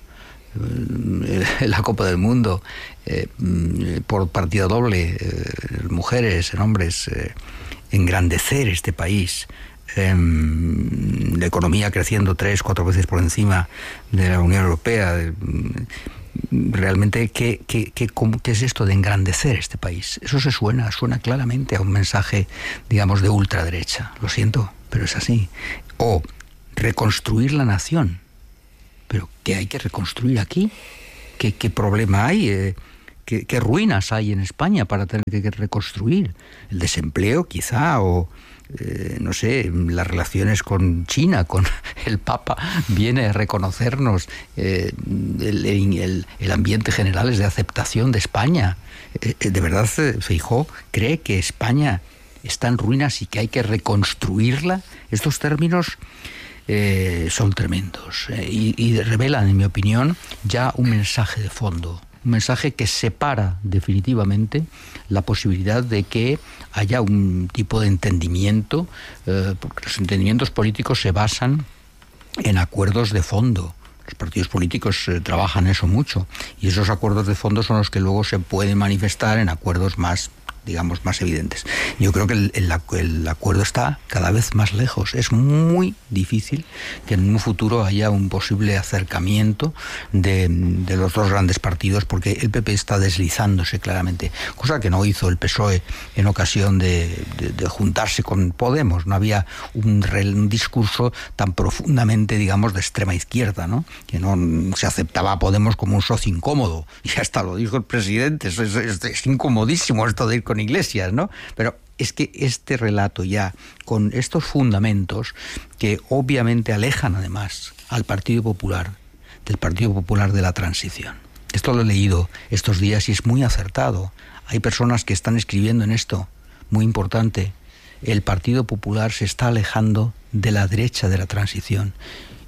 eh, la Copa del Mundo eh, por partida doble, eh, mujeres, en hombres, eh, engrandecer este país. Eh, la economía creciendo tres, cuatro veces por encima de la Unión Europea. Eh, realmente, ¿qué, qué, qué, cómo, ¿qué es esto de engrandecer este país? Eso se suena, suena claramente a un mensaje, digamos, de ultraderecha. Lo siento, pero es así. O reconstruir la nación. ¿Pero qué hay que reconstruir aquí? ¿Qué, qué problema hay? Eh, ¿qué, ¿Qué ruinas hay en España para tener que reconstruir? ¿El desempleo, quizá? ¿O, eh, no sé, las relaciones con China, con el Papa viene a reconocernos? Eh, el, el, el ambiente general es de aceptación de España. Eh, ¿De verdad Feijóo cree que España está en ruinas y que hay que reconstruirla? Estos términos eh, son tremendos eh, y, y revelan, en mi opinión, ya un mensaje de fondo. Un mensaje que separa definitivamente la posibilidad de que haya un tipo de entendimiento, eh, porque los entendimientos políticos se basan en acuerdos de fondo. Los partidos políticos eh, trabajan eso mucho, y esos acuerdos de fondo son los que luego se pueden manifestar en acuerdos más, digamos, más evidentes. Yo creo que el, el, el acuerdo está cada vez más lejos. Es muy difícil que en un futuro haya un posible acercamiento de, de los dos grandes partidos, porque el P P está deslizándose claramente, cosa que no hizo el P S O E en ocasión de, de, de juntarse con Podemos. No había un, un discurso tan profundamente, digamos, de extrema izquierda, ¿no? Que no se aceptaba a Podemos como un socio incómodo, y hasta lo dijo el presidente. Es, es, es, es incomodísimo esto de ir con Iglesias, ¿no? Pero es que este relato ya, con estos fundamentos que obviamente alejan además al Partido Popular del Partido Popular de la Transición. Esto lo he leído estos días y es muy acertado. Hay personas que están escribiendo en esto, muy importante. El Partido Popular se está alejando de la derecha de la transición.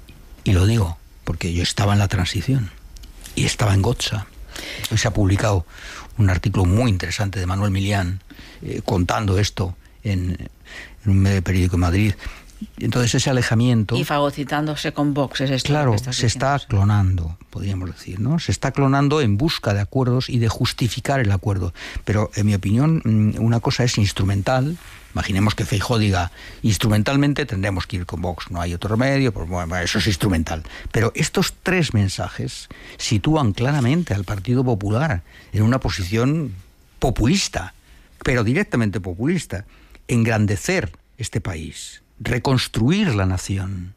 Y lo digo porque yo estaba en la transición y estaba en Gotza. Hoy se ha publicado un artículo muy interesante de Manuel Milián eh, contando esto en, en un medio periódico de Madrid. Entonces ese alejamiento... Y fagocitándose con Vox, es esto. Claro, que estás se diciendo, está clonando, podríamos decir, ¿no? Se está clonando en busca de acuerdos y de justificar el acuerdo. Pero, en mi opinión, una cosa es instrumental. Imaginemos que Feijóo diga, instrumentalmente tendremos que ir con Vox, no hay otro remedio, pues bueno, eso es instrumental. Pero estos tres mensajes sitúan claramente al Partido Popular en una posición populista, pero directamente populista. Engrandecer este país, reconstruir la nación,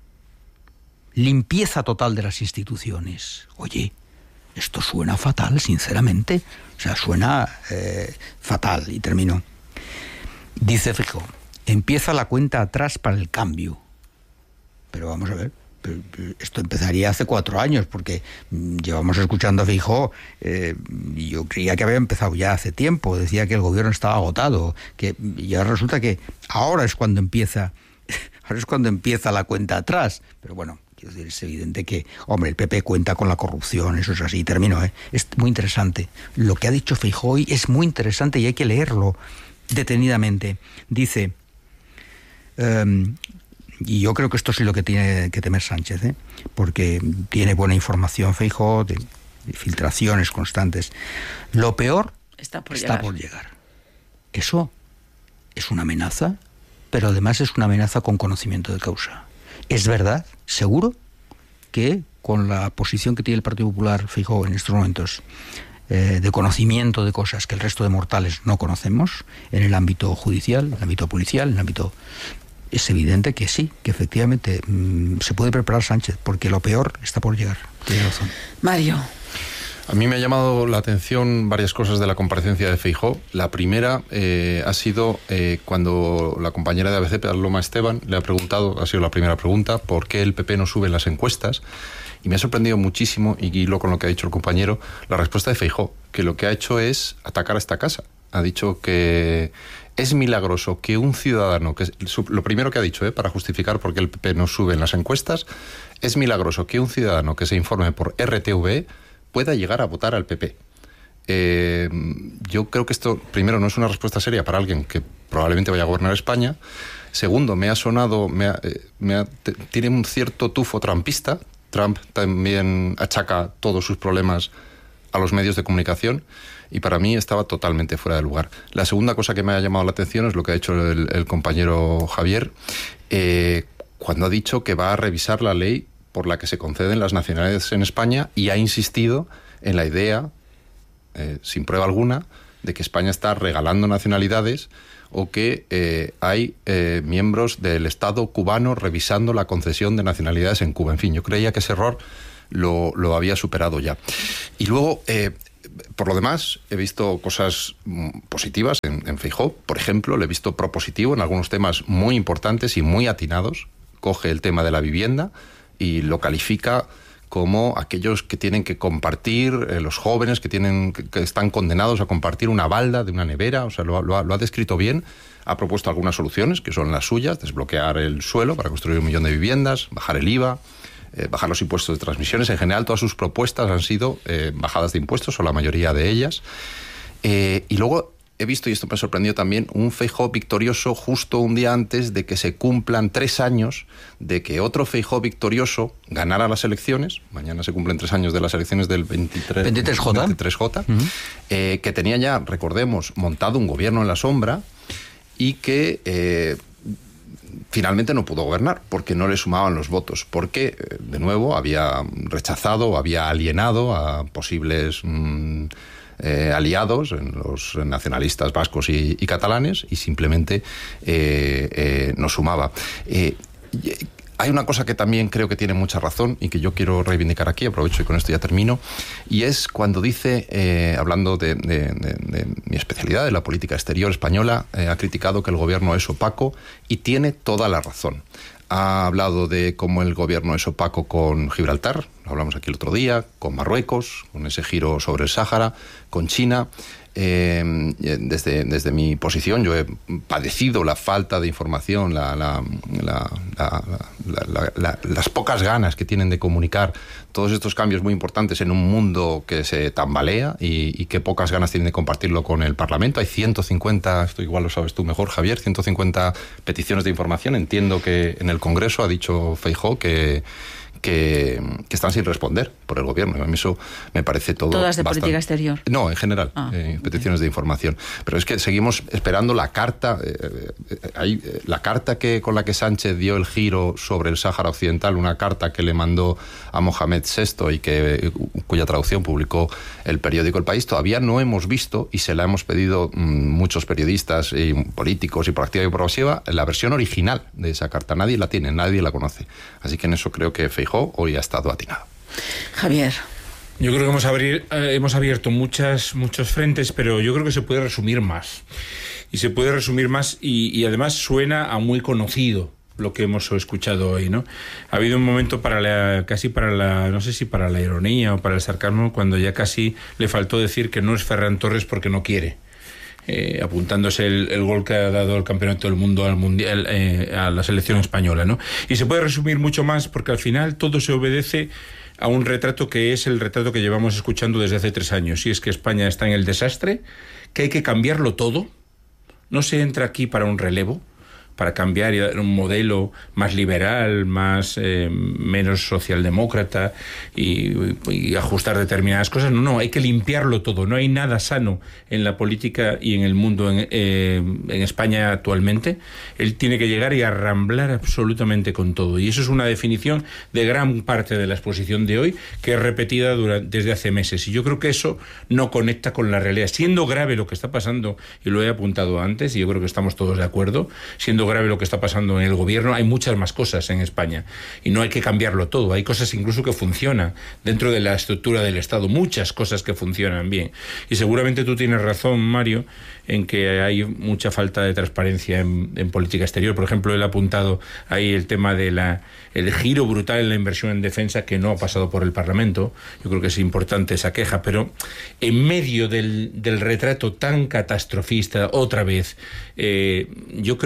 limpieza total de las instituciones. Oye, esto suena fatal, sinceramente. O sea, suena eh, fatal. Y termino. Dice Feijóo, empieza la cuenta atrás para el cambio. Pero vamos a ver, esto empezaría hace cuatro años, porque llevamos escuchando a Feijóo, eh, y yo creía que había empezado ya hace tiempo. Decía que el gobierno estaba agotado, que, y ahora resulta que ahora es cuando empieza, ahora es cuando empieza la cuenta atrás. Pero bueno, quiero decir, es evidente que, hombre, el P P cuenta con la corrupción, eso es así. Termino, ¿eh? Es muy interesante. Lo que ha dicho Feijóo hoy es muy interesante y hay que leerlo detenidamente. Dice, um, y yo creo que esto sí lo que tiene que temer Sánchez, ¿eh? Porque tiene buena información Feijóo, de, de filtraciones constantes. Lo peor está, por, está llegar. por llegar. Eso es una amenaza, pero además es una amenaza con conocimiento de causa. Es verdad, seguro, que con la posición que tiene el Partido Popular Feijóo en estos momentos, eh, de conocimiento de cosas que el resto de mortales no conocemos, en el ámbito judicial, en el ámbito policial, en el ámbito... Es evidente que sí, que efectivamente mmm, se puede preparar Sánchez, porque lo peor está por llegar. Tiene razón. Mario. A mí me ha llamado la atención varias cosas de la comparecencia de Feijóo. La primera eh, ha sido eh, cuando la compañera de A B C, Paloma Esteban, le ha preguntado, ha sido la primera pregunta, por qué el P P no sube en las encuestas. Y me ha sorprendido muchísimo, y hilo con lo que ha dicho el compañero, la respuesta de Feijóo, que lo que ha hecho es atacar a esta casa. Ha dicho que es milagroso que un ciudadano, que es lo primero que ha dicho, ¿eh? para justificar por qué el P P no sube en las encuestas, es milagroso que un ciudadano que se informe por R T V E pueda llegar a votar al P P. Eh, yo creo que esto, primero, no es una respuesta seria para alguien que probablemente vaya a gobernar España. Segundo, me ha sonado, me ha, eh, me ha, t- tiene un cierto tufo trampista, Trump también achaca todos sus problemas a los medios de comunicación y para mí estaba totalmente fuera de lugar. La segunda cosa que me ha llamado la atención es lo que ha hecho el, el compañero Javier, eh, cuando ha dicho que va a revisar la ley por la que se conceden las nacionalidades en España y ha insistido en la idea, eh, sin prueba alguna, de que España está regalando nacionalidades o que eh, hay eh, miembros del Estado cubano revisando la concesión de nacionalidades en Cuba. En fin, yo creía que ese error lo, lo había superado ya. Y luego, eh, por lo demás, he visto cosas positivas en, en Feijóo. Por ejemplo, le he visto propositivo en algunos temas muy importantes y muy atinados. Coge el tema de la vivienda y lo califica como aquellos que tienen que compartir, eh, los jóvenes que tienen que, que están condenados a compartir una balda de una nevera. O sea, lo, lo, ha, lo ha descrito bien. Ha propuesto algunas soluciones, que son las suyas: desbloquear el suelo para construir un millón de viviendas, bajar el I V A, eh, bajar los impuestos de transmisiones. En general, todas sus propuestas han sido eh, bajadas de impuestos, o la mayoría de ellas. Eh, y luego he visto, y esto me sorprendió también, un Feijóo victorioso justo un día antes de que se cumplan tres años de que otro Feijóo victorioso ganara las elecciones. Mañana se cumplen tres años de las elecciones del veintitrés, veintitrés J. veintitrés J, uh-huh. eh, que tenía ya, recordemos, montado un gobierno en la sombra y que eh, finalmente no pudo gobernar porque no le sumaban los votos, porque, eh, de nuevo, había rechazado, había alienado a posibles Mmm, Eh, aliados, en los nacionalistas vascos y, y catalanes, y simplemente eh, eh, no sumaba. Eh, hay una cosa que también creo que tiene mucha razón y que yo quiero reivindicar aquí, aprovecho y con esto ya termino, y es cuando dice, eh, hablando de, de, de, de mi especialidad, de la política exterior española, eh, ha criticado que el gobierno es opaco, y tiene toda la razón. Ha hablado de cómo el gobierno es opaco con Gibraltar, lo hablamos aquí el otro día, con Marruecos, con ese giro sobre el Sáhara, con China. Eh, desde, desde mi posición yo he padecido la falta de información, la, la, la, la, la, la, la, las pocas ganas que tienen de comunicar todos estos cambios muy importantes en un mundo que se tambalea y, y que pocas ganas tienen de compartirlo con el Parlamento. Hay ciento cincuenta, esto igual lo sabes tú mejor, Javier, ciento cincuenta peticiones de información. Entiendo que en el Congreso ha dicho Feijóo que Que, que están sin responder por el gobierno. A mí eso me parece todo... Todas de bastante... política exterior. No, en general, ah, eh, peticiones okay. de información. Pero es que seguimos esperando la carta, eh, eh, hay, eh, la carta que con la que Sánchez dio el giro sobre el Sáhara Occidental, una carta que le mandó a Mohamed sexto y que, eh, cuya traducción publicó el periódico El País, todavía no hemos visto, y se la hemos pedido mmm, muchos periodistas y políticos y por activa y por pasiva, la versión original de esa carta. Nadie la tiene, nadie la conoce. Así que en eso creo que Feijóo hoy ha estado atinado. Javier. Yo creo que hemos, abrir, eh, hemos abierto muchas, muchos frentes, pero yo creo que se puede resumir más. Y se puede resumir más y, y además suena a muy conocido lo que hemos escuchado hoy, ¿no? Ha habido un momento para la, casi para la, no sé si para la ironía o para el sarcasmo, cuando ya casi le faltó decir que no es Ferran Torres porque no quiere. Eh, apuntándose el, el gol que ha dado el campeonato del mundo al mundial, eh, a la selección española, ¿no? Y se puede resumir mucho más porque al final todo se obedece a un retrato que es el retrato que llevamos escuchando desde hace tres años, y es que España está en el desastre, que hay que cambiarlo todo. No se entra aquí para un relevo, para cambiar y dar un modelo más liberal, más eh, menos socialdemócrata y, y ajustar determinadas cosas. No, no, hay que limpiarlo todo. No hay nada sano en la política y en el mundo en, eh, en España actualmente. Él tiene que llegar y arramblar absolutamente con todo. Y eso es una definición de gran parte de la exposición de hoy, que es repetida durante, desde hace meses. Y yo creo que eso no conecta con la realidad. Siendo grave lo que está pasando, y lo he apuntado antes, y yo creo que estamos todos de acuerdo, siendo grave lo que está pasando en el gobierno, hay muchas más cosas en España y no hay que cambiarlo todo. Hay cosas incluso que funcionan dentro de la estructura del Estado, muchas cosas que funcionan bien, y seguramente tú tienes razón, Mario, en que hay mucha falta de transparencia en, en política exterior. Por ejemplo, él ha apuntado ahí el tema de la el giro brutal en la inversión en defensa, que no ha pasado por el Parlamento. Yo creo que es importante esa queja, pero en medio del, del retrato tan catastrofista, otra vez, eh, yo creo que no le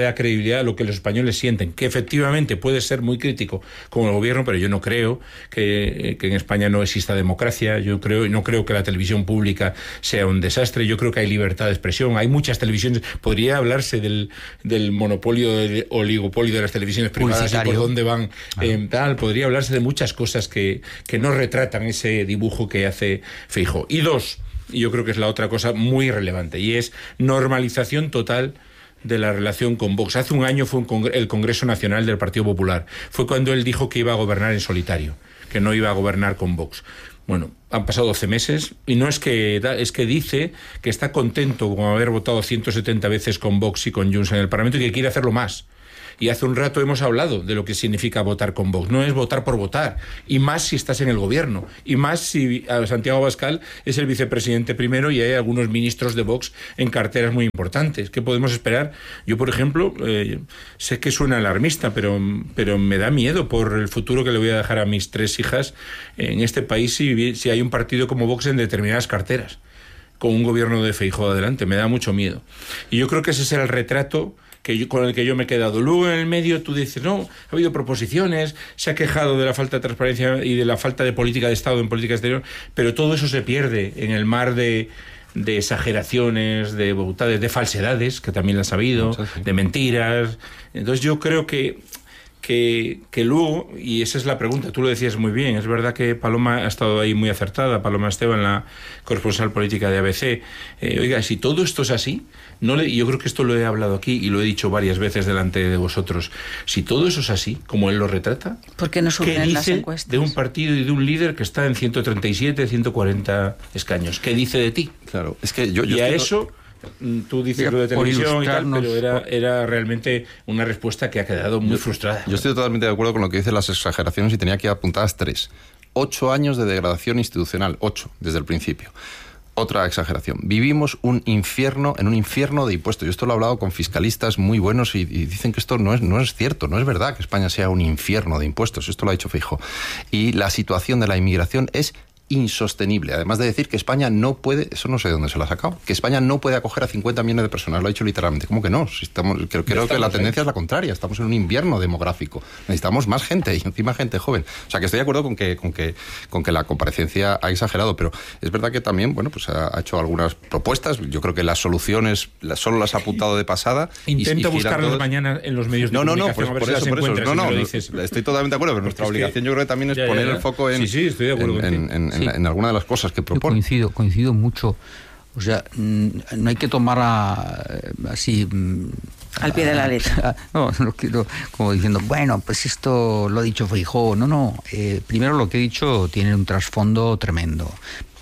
le da credibilidad a lo que los españoles sienten, que efectivamente puede ser muy crítico con el gobierno, pero yo no creo que, que en España no exista democracia, yo creo, no creo que la televisión pública sea un desastre, yo creo que hay libertad de expresión, hay muchas televisiones, podría hablarse del, del monopolio, del oligopolio de las televisiones privadas y por dónde van, ah. eh, tal, podría hablarse de muchas cosas que, que no retratan ese dibujo que hace Feijóo. Y dos, y yo creo que es la otra cosa muy relevante, y es normalización total de la relación con Vox. Hace un año fue un congre- el Congreso Nacional del Partido Popular. Fue cuando él dijo que iba a gobernar en solitario, que no iba a gobernar con Vox. Bueno, han pasado doce meses y no es que da, es que dice que está contento con haber votado ciento setenta veces con Vox y con Junts en el Parlamento y que quiere hacerlo más. Y hace un rato hemos hablado de lo que significa votar con Vox. No es votar por votar, y más si estás en el gobierno, y más si Santiago Abascal es el vicepresidente primero y hay algunos ministros de Vox en carteras muy importantes. ¿Qué podemos esperar? Yo, por ejemplo, eh, sé que suena alarmista, pero, pero me da miedo por el futuro que le voy a dejar a mis tres hijas en este país si, si hay un partido como Vox en determinadas carteras, con un gobierno de Feijóo adelante. Me da mucho miedo. Y yo creo que ese será el retrato que yo, con el que yo me he quedado. Luego en el medio tú dices, no, ha habido proposiciones, se ha quejado de la falta de transparencia y de la falta de política de Estado en política exterior, pero todo eso se pierde en el mar de, de exageraciones, de bautades, de falsedades, que también las ha habido, de mentiras. Entonces yo creo que Que, que luego, y esa es la pregunta, tú lo decías muy bien, es verdad que Paloma ha estado ahí muy acertada, Paloma Esteban, la corresponsal política de A B C. Eh, oiga, si todo esto es así, no le, yo creo que esto lo he hablado aquí y lo he dicho varias veces delante de vosotros, si todo eso es así, como él lo retrata, ¿por qué no suben ¿qué las dice encuestas? De un partido y de un líder que está en ciento treinta y siete, ciento cuarenta escaños? ¿Qué dice de ti? Claro, es que yo, yo y a estoy... eso... Tú dices Mira, lo de televisión y tal, pero era, era realmente una respuesta que ha quedado muy yo, frustrada. Yo estoy totalmente de acuerdo con lo que dicen las exageraciones y tenía aquí apuntadas tres. Ocho años de degradación institucional, ocho, desde el principio. Otra exageración. Vivimos un infierno, en un infierno de impuestos. Yo esto lo he hablado con fiscalistas muy buenos y, y dicen que esto no es, no es cierto, no es verdad que España sea un infierno de impuestos. Esto lo ha dicho Feijóo. Y la situación de la inmigración es insostenible, además de decir que España no puede, eso no sé de dónde se lo ha sacado, que España no puede acoger a cincuenta millones de personas, lo ha dicho literalmente. ¿Cómo que no? Si estamos, creo creo que la tendencia ahí. Es la contraria, estamos en un invierno demográfico, necesitamos más gente y encima gente joven. O sea que estoy de acuerdo con que, con que, con que la comparecencia ha exagerado, pero es verdad que también, bueno, pues ha, ha hecho algunas propuestas, yo creo que las soluciones las, solo las ha apuntado de pasada. Intenta y, y buscarlas mañana en los medios de no, comunicación. No, no, pues por eso, por eso. No, no, estoy totalmente de acuerdo, pero nuestra obligación yo creo que también es ya, poner ya, ya. el foco en, sí, sí, estoy de acuerdo en, en, en, sí. en, en alguna de las cosas que propone. Yo coincido, coincido mucho. O sea, no hay que tomar a, así... Al pie de la letra. No, no quiero, como diciendo, bueno, pues esto lo ha dicho Feijóo. No, no. Eh, primero lo que he dicho tiene un trasfondo tremendo.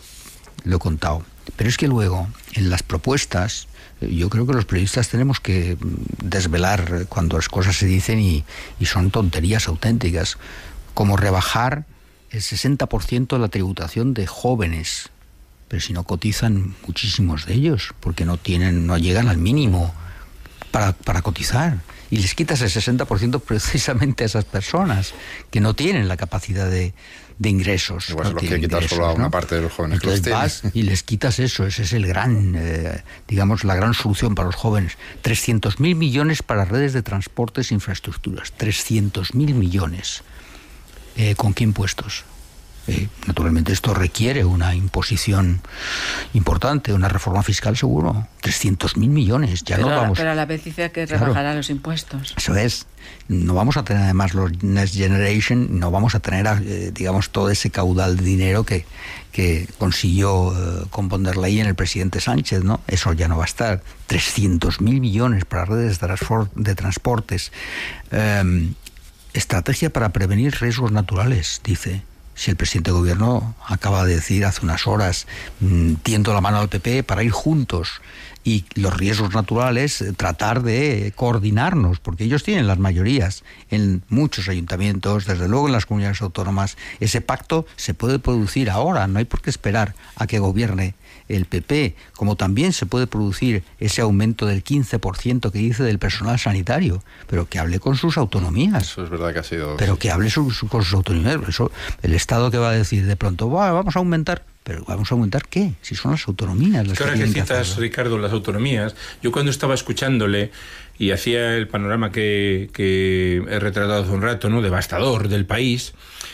Lo he contado. Pero es que luego, en las propuestas, yo creo que los periodistas tenemos que desvelar cuando las cosas se dicen y, y son tonterías auténticas. Como rebajar el sesenta por ciento de la tributación de jóvenes, pero si no cotizan muchísimos de ellos, porque no tienen, no llegan al mínimo para, para cotizar, y les quitas el sesenta por ciento precisamente a esas personas que no tienen la capacidad de, de ingresos. Igual no es lo que tienen quitas ingresos, solo a una ¿no? parte de los jóvenes. Entonces que los vas y les quitas eso, ese es el gran, eh, digamos, la gran solución para los jóvenes. trescientos mil millones para redes de transportes e infraestructuras, trescientos mil millones. Eh, ¿Con qué impuestos? Eh, naturalmente esto requiere una imposición importante, una reforma fiscal seguro. trescientos mil millones, ya pero, no vamos... Pero a la vez dice que Claro. rebajará los impuestos. Eso es. No vamos a tener además los Next Generation, no vamos a tener, eh, digamos, todo ese caudal de dinero que, que consiguió eh, con von der Leyen el presidente Sánchez, ¿no? Eso ya no va a estar. trescientos mil millones para redes de, transfor- de transportes. Eh, estrategia para prevenir riesgos naturales, dice. Si el presidente de gobierno acaba de decir hace unas horas, mmm, tiendo la mano al P P para ir juntos, y los riesgos naturales, eh, tratar de coordinarnos, porque ellos tienen las mayorías en muchos ayuntamientos, desde luego en las comunidades autónomas. Ese pacto se puede producir ahora, no hay por qué esperar a que gobierne el P P, como también se puede producir ese aumento del quince por ciento que dice del personal sanitario, pero que hable con sus autonomías. Eso es verdad que ha sido... Pero que hable su, su, con sus autonomías. Eso, el Estado que va a decir de pronto, vamos a aumentar... Pero ¿vamos a aumentar qué? Si son las autonomías las que que ahora que tienen que citas, hacerlo. Ricardo, las autonomías, yo cuando estaba escuchándole y hacía el panorama que, que he retratado hace un rato, ¿no?, devastador del país,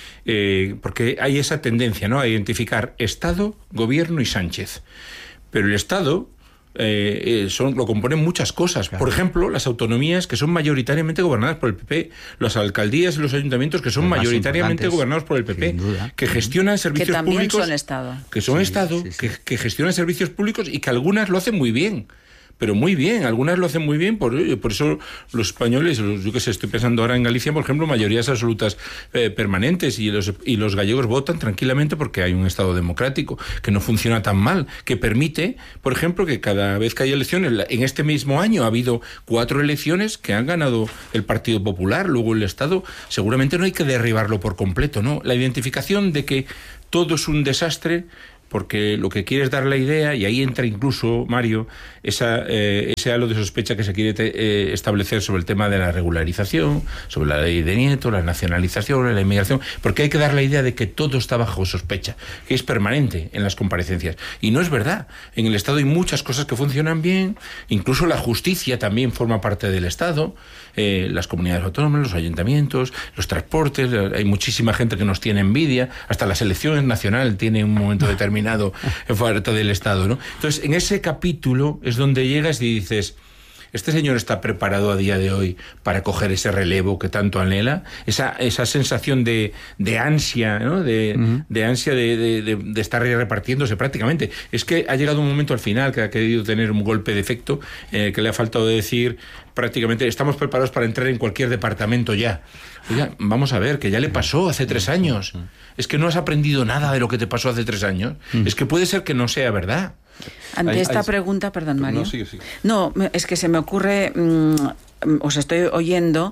eh, porque hay esa tendencia, ¿no?, a identificar Estado, Gobierno y Sánchez. Pero el Estado... Eh, eh, son, lo componen muchas cosas. Claro. Por ejemplo, las autonomías que son mayoritariamente gobernadas por el P P, las alcaldías y los ayuntamientos que son los mayoritariamente gobernados por el P P, que gestionan servicios que también públicos, son Estado. que son sí, Estado, sí, sí. Que, que gestionan servicios públicos y que algunas lo hacen muy bien. Pero muy bien, algunas lo hacen muy bien, por, por eso los españoles, los, yo que sé, estoy pensando ahora en Galicia, por ejemplo, mayorías absolutas eh, permanentes, y los, y los gallegos votan tranquilamente porque hay un Estado democrático que no funciona tan mal, que permite, por ejemplo, que cada vez que hay elecciones, en este mismo año ha habido cuatro elecciones que han ganado el Partido Popular, luego el Estado, seguramente no hay que derribarlo por completo, ¿no? La identificación de que todo es un desastre, porque lo que quiere es dar la idea, y ahí entra incluso, Mario, esa, eh, ese halo de sospecha que se quiere te, eh, establecer sobre el tema de la regularización, sobre la ley de Nieto, la nacionalización, la inmigración, porque hay que dar la idea de que todo está bajo sospecha, que es permanente en las comparecencias. Y no es verdad. En el Estado hay muchas cosas que funcionan bien, incluso la justicia también forma parte del Estado, eh, las comunidades autónomas, los ayuntamientos, los transportes, hay muchísima gente que nos tiene envidia, hasta la selección nacional tiene un momento determinado en parte del Estado, ¿no? Entonces, en ese capítulo es donde llegas y dices, ¿este señor está preparado a día de hoy para coger ese relevo que tanto anhela? Esa, esa sensación de, de ansia, ¿no? De, uh-huh. de ansia de, de, de, de estar repartiéndose prácticamente. Es que ha llegado un momento al final que ha querido tener un golpe de efecto, eh, que le ha faltado decir prácticamente, estamos preparados para entrar en cualquier departamento ya. Oiga, vamos a ver, que ya le pasó hace tres años. Es que no has aprendido nada de lo que te pasó hace tres años. Uh-huh. Es que puede ser que no sea verdad. Ante Hay, esta hay... pregunta, perdón, Mario. No, sigue, sigue. No, es que se me ocurre, mmm, os estoy oyendo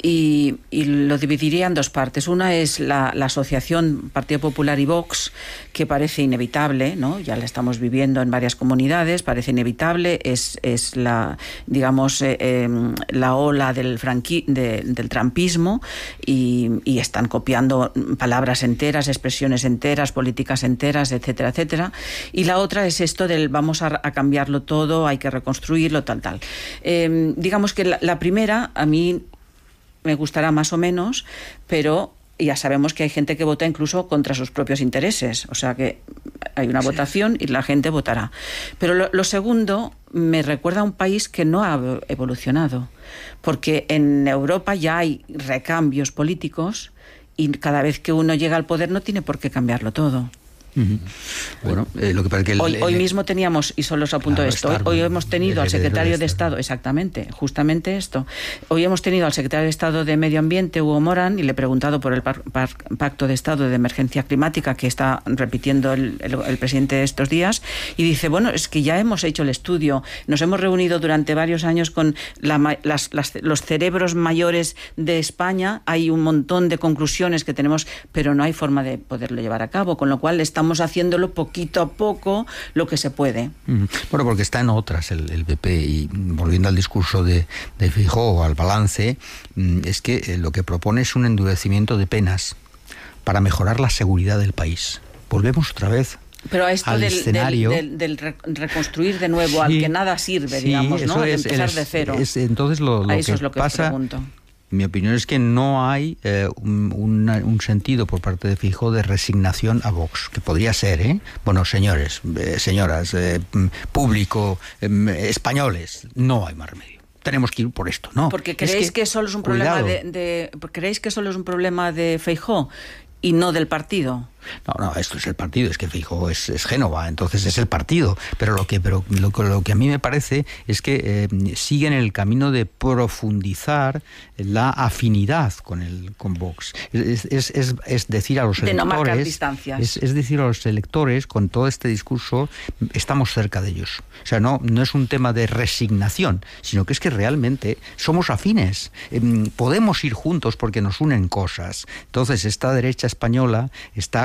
y, y lo dividiría en dos partes. Una es la, la asociación Partido Popular y Vox, que parece inevitable, ¿no? Ya la estamos viviendo en varias comunidades, parece inevitable, es, es la, digamos, eh, eh, la ola del franqui, de, del trampismo, y, y están copiando palabras enteras, expresiones enteras, políticas enteras, etcétera, etcétera. Y la otra es esto del vamos a, a cambiarlo todo, hay que reconstruirlo, tal, tal. Eh, digamos que la, la primera, a mí me gustará más o menos, pero ya sabemos que hay gente que vota incluso contra sus propios intereses, o sea que hay una sí. votación y la gente votará. Pero lo, lo segundo me recuerda a un país que no ha evolucionado, porque en Europa ya hay recambios políticos y cada vez que uno llega al poder no tiene por qué cambiarlo todo. Uh-huh. Bueno, eh, lo que pasa que el, hoy, el, hoy mismo teníamos, y solo os apunto claro, esto, hoy, hoy hemos tenido al secretario de Estado, exactamente, justamente esto, hoy hemos tenido al secretario de Estado de Medio Ambiente, Hugo Morán, y le he preguntado por el par, par, Pacto de Estado de Emergencia Climática que está repitiendo el, el, el presidente estos días, y dice, bueno, es que ya hemos hecho el estudio, nos hemos reunido durante varios años con la, las, las, los cerebros mayores de España, hay un montón de conclusiones que tenemos, pero no hay forma de poderlo llevar a cabo, con lo cual estamos Estamos haciéndolo poquito a poco lo que se puede. Bueno, porque está en otras el, el P P, y volviendo al discurso de, de Feijóo, al balance, es que lo que propone es un endurecimiento de penas para mejorar la seguridad del país. Volvemos otra vez. Pero a esto al del, escenario, del, del, del reconstruir de nuevo, sí, al que nada sirve, sí, digamos, ¿no? De es, empezar es, de cero. Es, entonces lo, lo a eso que es lo que pasa... pregunto. Mi opinión es que no hay eh, un, un, un sentido por parte de Feijóo de resignación a Vox, que podría ser, ¿eh? Bueno, señores, eh, señoras, eh, público, eh, españoles, no hay más remedio. Tenemos que ir por esto, ¿no? Porque creéis es que, que solo es un cuidado. problema de, de creéis que solo es un problema de Feijóo y no del partido. No, no, esto es el partido, es que Feijóo es, es Génova, entonces es el partido. Pero lo que, pero lo, lo que a mí me parece es que eh, siguen el camino de profundizar la afinidad con el con Vox. Es, es, es, es decir a los de electores, no marcar distancias. Es, es decir a los electores, con todo este discurso, estamos cerca de ellos. O sea, no, no es un tema de resignación, sino que es que realmente somos afines. Eh, podemos ir juntos porque nos unen cosas. Entonces esta derecha española está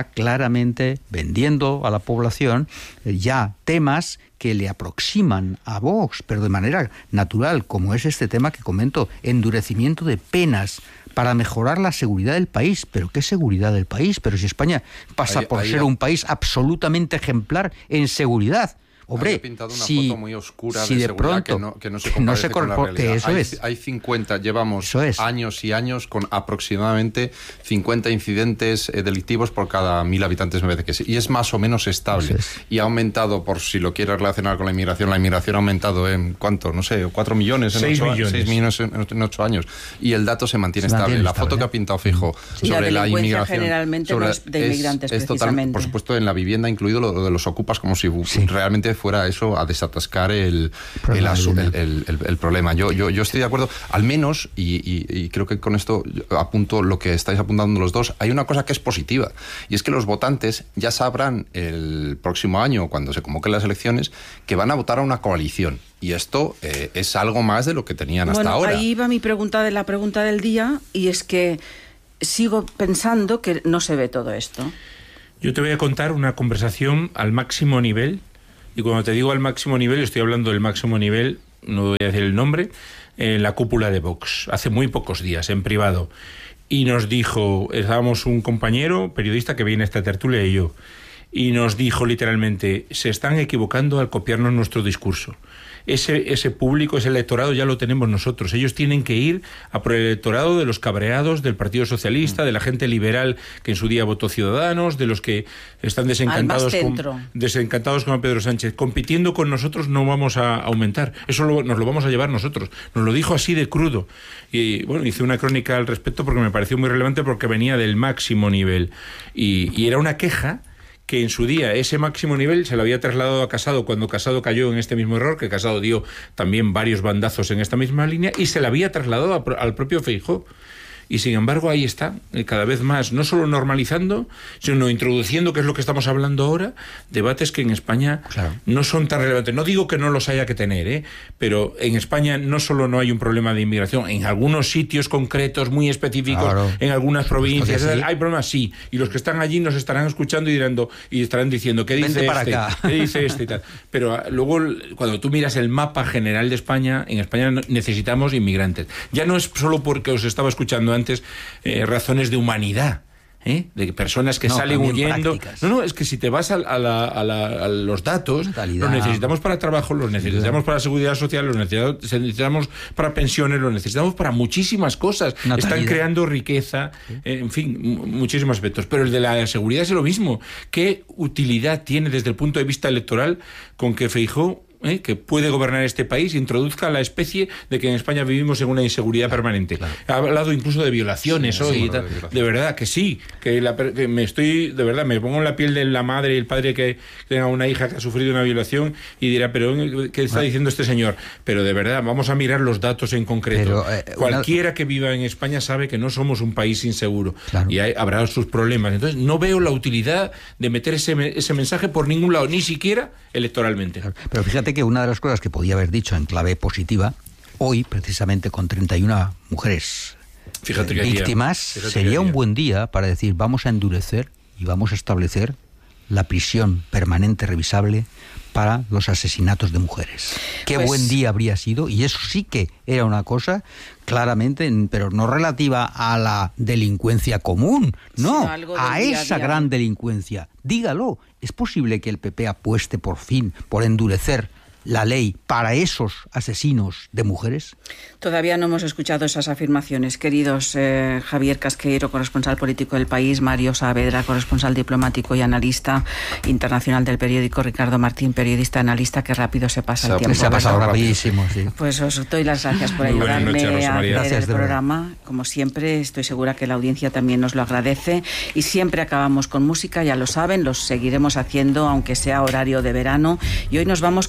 claramente vendiendo a la población ya temas que le aproximan a Vox, pero de manera natural, como es este tema que comento, endurecimiento de penas para mejorar la seguridad del país. ¿Pero qué seguridad del país? Pero si España pasa ahí, por ahí ser ha... un país absolutamente ejemplar en seguridad. Hombre, había pintado una si, foto muy oscura si de, de seguridad pronto que no, que no se que no se comparte con la realidad. eso hay, es. hay cincuenta, llevamos eso es. años y años con aproximadamente cincuenta incidentes eh, delictivos por cada mil habitantes, me parece que sí. Y es más o menos estable. Es. Y ha aumentado, por si lo quieres relacionar con la inmigración, la inmigración ha aumentado en, ¿cuánto? No sé, cuatro millones en seis ocho, millones. seis millones en, en ocho años. Y el dato se mantiene se estable. Mantiene la estable, foto ¿eh? que ha pintado Fijo Sí, sobre la la inmigración... generalmente sobre, no es de inmigrantes, es, es total, precisamente. por supuesto, en la vivienda, incluido lo, lo de los ocupas, como si Sí. realmente fuera eso a desatascar el El, el, asu- el, el, el, el problema. Yo, yo, yo estoy de acuerdo, al menos, y, y, y creo que con esto apunto lo que estáis apuntando los dos, hay una cosa que es positiva, y es que los votantes ya sabrán el próximo año, cuando se convoquen las elecciones, que van a votar a una coalición. Y esto eh, es algo más de lo que tenían hasta bueno, ahora. Ahí va mi pregunta de la pregunta del día, y es que sigo pensando que no se ve todo esto. Yo te voy a contar una conversación al máximo nivel. Y cuando te digo al máximo nivel, estoy hablando del máximo nivel, no voy a decir el nombre, en la cúpula de Vox, hace muy pocos días, en privado. Y nos dijo, estábamos un compañero periodista que viene a esta tertulia y yo, y nos dijo literalmente, se están equivocando al copiarnos nuestro discurso. Ese, ese público, ese electorado ya lo tenemos nosotros. Ellos tienen que ir a por el electorado de los cabreados del Partido Socialista, de la gente liberal que en su día votó Ciudadanos, de los que están desencantados con, desencantados con Pedro Sánchez. Compitiendo con nosotros no vamos a aumentar. Eso lo, nos lo vamos a llevar nosotros. Nos lo dijo así de crudo. Y bueno, hice una crónica al respecto porque me pareció muy relevante, porque venía del máximo nivel. Y, y era una queja que en su día ese máximo nivel se lo había trasladado a Casado cuando Casado cayó en este mismo error, que Casado dio también varios bandazos en esta misma línea, y se la había trasladado a, al propio Feijóo. Y sin embargo ahí está, cada vez más, no solo normalizando, sino introduciendo, que es lo que estamos hablando ahora, debates que en España claro. no son tan relevantes. No digo que no los haya que tener, ¿eh? Pero en España no solo no hay un problema de inmigración, en algunos sitios concretos, muy específicos, claro. en algunas provincias, sí. hay problemas, sí. Y los que están allí nos estarán escuchando y, dirando, y estarán diciendo, ¿qué dice para este? Acá. ¿Qué dice este? Y tal. Pero luego, cuando tú miras el mapa general de España, en España necesitamos inmigrantes. Ya no es solo porque os estaba escuchando antes eh, razones de humanidad, ¿eh? De personas que no, salen huyendo. Prácticas. No, no, es que si te vas a, a, la, a, la, a los datos, los necesitamos para trabajo, los necesitamos para seguridad social, los necesitamos para pensiones, los necesitamos para muchísimas cosas. Natalidad. Están creando riqueza, eh, en fin, muchísimos aspectos. Pero el de la seguridad es lo mismo. ¿Qué utilidad tiene desde el punto de vista electoral con que Feijóo, ¿Eh? que puede gobernar este país, introduzca la especie de que en España vivimos en una inseguridad claro, permanente? Claro. Ha hablado incluso de violaciones sí, hoy. Sí, de, violaciones. De verdad que sí, que, la, que me estoy, de verdad, me pongo en la piel de la madre y el padre que tenga una hija que ha sufrido una violación y dirá, pero ¿qué está diciendo este señor? Pero de verdad, vamos a mirar los datos en concreto. Pero, eh, Cualquiera una... que viva en España sabe que no somos un país inseguro claro. y hay, habrá sus problemas. Entonces no veo la utilidad de meter ese, ese mensaje por ningún lado, ni siquiera electoralmente. Claro. Pero fíjate que una de las cosas que podía haber dicho en clave positiva, hoy precisamente con treinta y una mujeres fíjate que víctimas, fíjate sería que un buen día para decir vamos a endurecer y vamos a establecer la prisión permanente revisable para los asesinatos de mujeres. Qué pues, buen día habría sido, y eso sí que era una cosa claramente, pero no relativa a la delincuencia común, no, a esa día. gran delincuencia. Dígalo, ¿es posible que el P P apueste por fin por endurecer la ley para esos asesinos de mujeres? Todavía no hemos escuchado esas afirmaciones. Queridos eh, Javier Casqueiro, corresponsal político del País, Mario Saavedra, corresponsal diplomático y analista internacional del periódico, Ricardo Martín, periodista analista, que rápido se pasa se el tiempo. Se ha pasado rapidísimo, sí. Pues os doy las gracias por ayudarme noches, a hacer gracias, el programa. Como siempre, estoy segura que la audiencia también nos lo agradece. Y siempre acabamos con música, ya lo saben, los seguiremos haciendo, aunque sea horario de verano. Y hoy nos vamos con una canción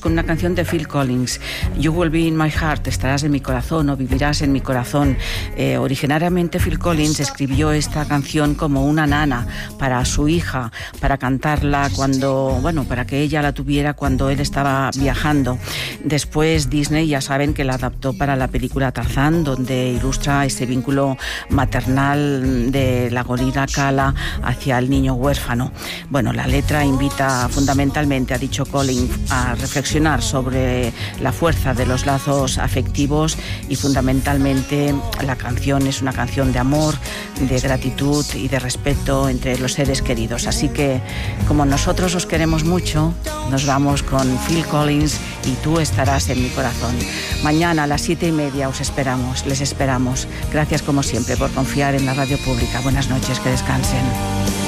canción de Phil Collins, You Will Be in My Heart, estarás en mi corazón o vivirás en mi corazón. Eh, originariamente Phil Collins escribió esta canción como una nana para su hija, para cantarla cuando, bueno, para que ella la tuviera cuando él estaba viajando. Después Disney, ya saben, que la adaptó para la película Tarzán, donde ilustra ese vínculo maternal de la gorila Kala hacia el niño huérfano. Bueno, la letra invita fundamentalmente, ha dicho Collins, a reflexionar sobre la fuerza de los lazos afectivos y fundamentalmente la canción es una canción de amor, de gratitud y de respeto entre los seres queridos. Así que, como nosotros os queremos mucho, nos vamos con Phil Collins y Tú estarás en mi corazón. Mañana a las siete y media os esperamos, les esperamos. Gracias como siempre por confiar en la radio pública. Buenas noches, que descansen.